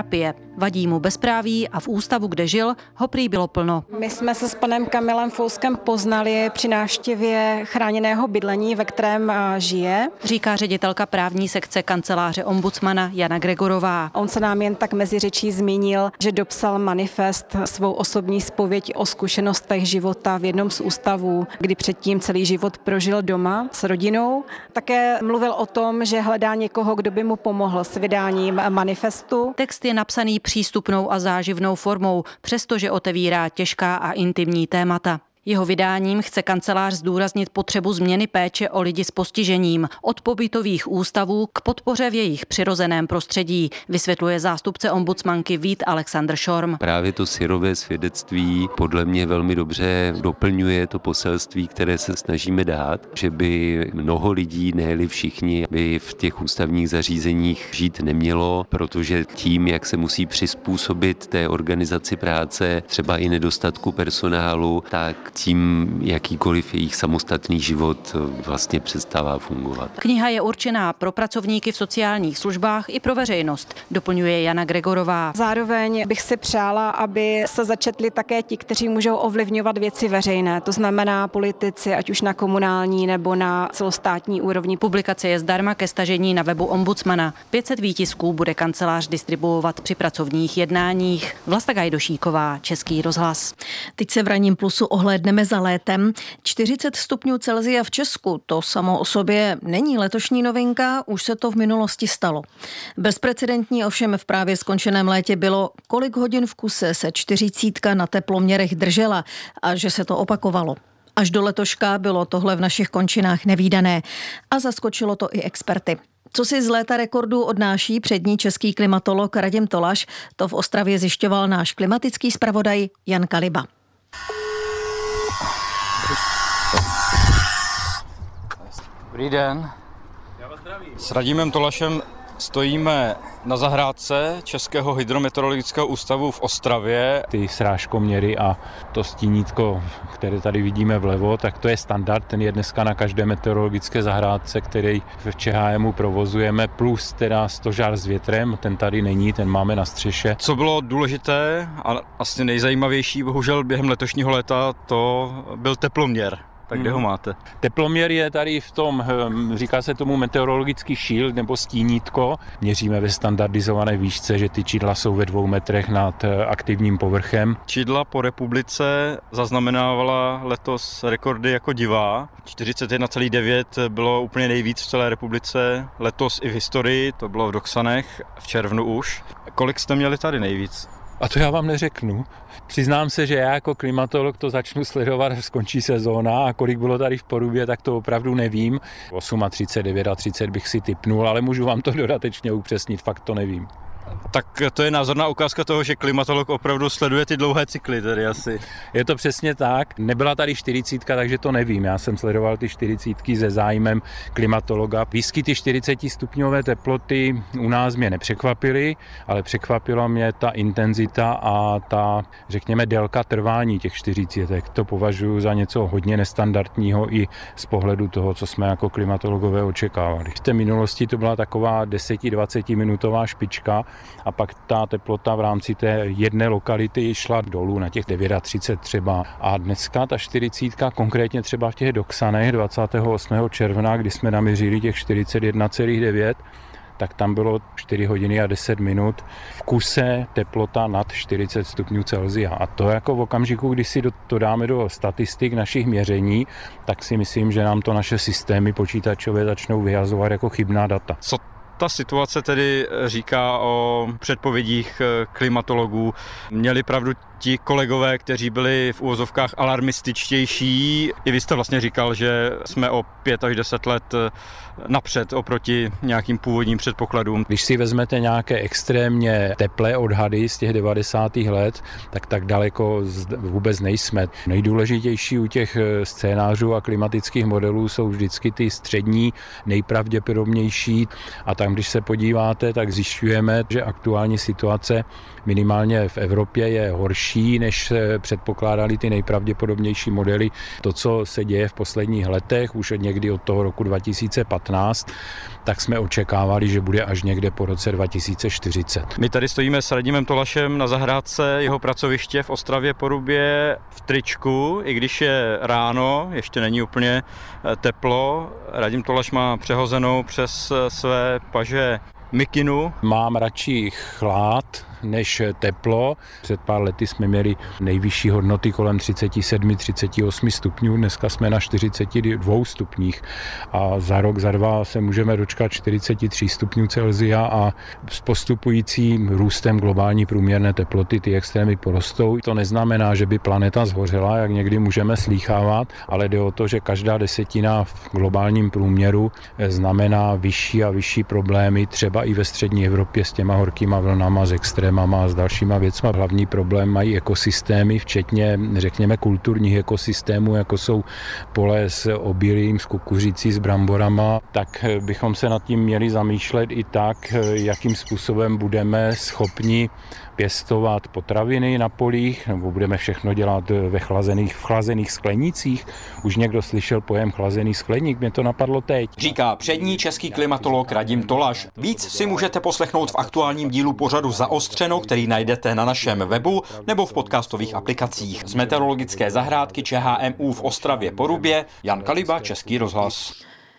vadí mu bezpráví a v ústavu, kde žil, ho prý bylo plno. My jsme se s panem Kamilem Fouskem poznali při návštěvě chráněného bydlení, ve kterém žije. Říká ředitelka právní sekce kanceláře ombudsmana Jana Gregorová. On se nám jen tak mezi řečí zmínil, že dopsal manifest, svou osobní zpověď o zkušenostech života v jednom z ústavů, kdy předtím celý život prožil doma s rodinou. Také mluvil o tom, že hledá někoho, kdo by mu pomohl s vydáním manifestu. Text je napsaný přístupnou a záživnou formou, přestože otevírá těžká a intimní témata. Jeho vydáním chce kancelář zdůraznit potřebu změny péče o lidi s postižením od pobytových ústavů k podpoře v jejich přirozeném prostředí, vysvětluje zástupce ombudsmanky Vít Alexandr Šorm. Právě to syrové svědectví podle mě velmi dobře doplňuje to poselství, které se snažíme dát, že by mnoho lidí, ne-li všichni, by v těch ústavních zařízeních žít nemělo, protože tím, jak se musí přizpůsobit té organizaci práce, třeba i nedostatku personálu, tak tím jakýkoliv jejich samostatný život vlastně přestává fungovat. Kniha je určená pro pracovníky v sociálních službách i pro veřejnost, doplňuje Jana Gregorová. Zároveň bych si přála, aby se začetli také ti, kteří můžou ovlivňovat věci veřejné, to znamená politici, ať už na komunální nebo na celostátní úrovni. Publikace je zdarma ke stažení na webu ombudsmana. pět set výtisků bude kancelář distribuovat při pracovních jednáních. Vlasta Gajdošíková, Český rozhlas. Teď se v Ranním plusu ohlédneme za létem. čtyřicet stupňů Celsia v Česku, to samo o sobě není letošní novinka, už se to v minulosti stalo. Bezprecedentní ovšem v právě skončeném létě bylo, kolik hodin v kuse se čtyřicítka na teploměrech držela a že se to opakovalo. Až do letoška bylo tohle v našich končinách nevídané a zaskočilo to i experty. Co si z léta rekordů odnáší přední český klimatolog Radim Tolaš, to v Ostravě zjišťoval náš klimatický zpravodaj Jan Kaliba. Dobrý den. S Radimem Tolašem stojíme na zahrádce Českého hydrometeorologického ústavu v Ostravě. Ty srážkoměry a to stínítko, které tady vidíme vlevo, tak to je standard, ten je dneska na každé meteorologické zahrádce, který v ČHMu provozujeme, plus teda stožár s větrem, ten tady není, ten máme na střeše. Co bylo důležité a asi nejzajímavější, bohužel během letošního léta, to byl teploměr. Tak kde ho máte? Teploměr je tady v tom, říká se tomu meteorologický shield nebo stínítko. Měříme ve standardizované výšce, že ty čidla jsou ve dvou metrech nad aktivním povrchem. Čidla po republice zaznamenávala letos rekordy jako divá. čtyřicet jedna celá devět bylo úplně nejvíc v celé republice. Letos i v historii, to bylo v Doksanech, v červnu už. Kolik jste měli tady nejvíc? A to já vám neřeknu. Přiznám se, že já jako klimatolog to začnu sledovat, až skončí sezóna a kolik bylo tady v Porubě, tak to opravdu nevím. třicet osm, třicet devět bych si tipnul, ale můžu vám to dodatečně upřesnit, fakt to nevím. Tak to je názorná ukázka toho, že klimatolog opravdu sleduje ty dlouhé cykly tady asi. Je to přesně tak. Nebyla tady čtyřicítka, takže to nevím. Já jsem sledoval ty čtyřicítky se zájmem klimatologa. Výskyty čtyřicetistupňové teploty u nás mě nepřekvapily, ale překvapila mě ta intenzita a ta, řekněme, délka trvání těch čtyřicítek. To považuji za něco hodně nestandardního i z pohledu toho, co jsme jako klimatologové očekávali. V té minulosti to byla taková deset až dvacet minutová špička, a pak ta teplota v rámci té jedné lokality šla dolů na těch třicet devět třeba. A dneska ta čtyřicítka, konkrétně třeba v těch Doksanech dvacátého osmého června, kdy jsme naměřili těch čtyřicet jedna celá devět, tak tam bylo čtyři hodiny a deset minut v kuse teplota nad čtyřicet stupňů Celsia. A to jako v okamžiku, kdy si to dáme do statistik našich měření, tak si myslím, že nám to naše systémy počítačové začnou vyhazovat jako chybná data. Co ta situace tedy říká o předpovědích klimatologů? Měli pravdu ti kolegové, kteří byli v uvozovkách alarmističtější? I vy jste vlastně říkal, že jsme o pět až deset let napřed oproti nějakým původním předpokladům. Když si vezmete nějaké extrémně teplé odhady z těch devadesátých let, tak tak daleko vůbec nejsme. Nejdůležitější u těch scénářů a klimatických modelů jsou vždycky ty střední, nejpravděpodobnější a tam Tam, když se podíváte, tak zjišťujeme, že aktuální situace minimálně v Evropě je horší, než se předpokládali ty nejpravděpodobnější modely. To, co se děje v posledních letech, už někdy od toho roku dva tisíce patnáct, tak jsme očekávali, že bude až někde po roce dva tisíce čtyřicet. My tady stojíme s Radimem Tolašem na zahrádce jeho pracoviště v Ostravě Porubě v tričku, i když je ráno, ještě není úplně teplo. Radim Tolaš má přehozenou přes své paže mikinu. Mám radši chlad než teplo. Před pár lety jsme měli nejvyšší hodnoty kolem třicet sedm třicet osm stupňů, dneska jsme na čtyřicet dva stupních a za rok, za dva se můžeme dočkat čtyřicet tři stupňů Celsia a s postupujícím růstem globální průměrné teploty ty extrémy porostou. To neznamená, že by planeta zhořela, jak někdy můžeme slýchávat, ale jde o to, že každá desetina v globálním průměru znamená vyšší a vyšší problémy, třeba i ve střední Evropě s těma horkýma vlnama, s extrémama a s dalšíma věcma. Hlavní problém mají ekosystémy, včetně, řekněme, kulturních ekosystémů, jako jsou pole s obilím, s kukuřicí, s bramborama. Tak bychom se nad tím měli zamýšlet i tak, jakým způsobem budeme schopni pěstovat potraviny na polích, nebo budeme všechno dělat ve chlazených, v chlazených sklenících. Už někdo slyšel pojem chlazený skleník, mě to napadlo teď. Říká přední český klimatolog Radim Tolaš. Víc si můžete poslechnout v aktuálním dílu pořadu Zaostřeno, který najdete na našem webu nebo v podcastových aplikacích. Z meteorologické zahrádky ČHMÚ v Ostravě Porubě Jan Kaliba, Český rozhlas.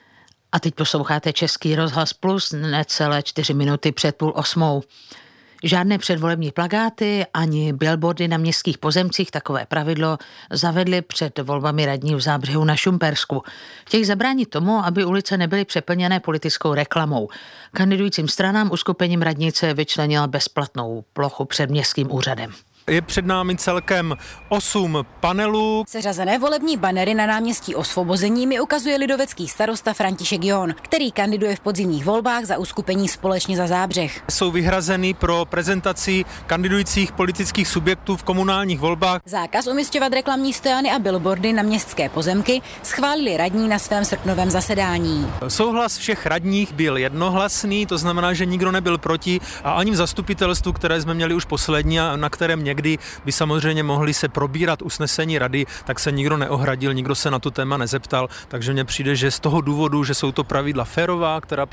A teď posloucháte Český rozhlas Plus necelé čtyři minuty před půl osmou. Žádné předvolební plakáty ani billboardy na městských pozemcích takové pravidlo zavedly před volbami radních v Zábřehu na Šumpersku. Chtějí zabránit tomu, aby ulice nebyly přeplněné politickou reklamou. Kandidujícím stranám uskupením radnice vyčlenila bezplatnou plochu před městským úřadem. Je před námi celkem osm panelů. Seřazené volební banery na náměstí Osvobození mi ukazuje lidovecký starosta František John, který kandiduje v podzimních volbách za uskupení Společně za Zábřeh. Jsou vyhrazeny pro prezentaci kandidujících politických subjektů v komunálních volbách. Zákaz umisťovat reklamní stojany a billboardy na městské pozemky schválili radní na svém srpnovém zasedání. Souhlas všech radních byl jednohlasný, to znamená, že nikdo nebyl proti a ani v zastupitelstvu, které jsme měli už poslední a na kterém někdy by samozřejmě mohli se probírat usnesení rady, tak se nikdo neohradil, nikdo se na tu téma nezeptal, takže mně přijde, že z toho důvodu, že jsou to pravidla férová, která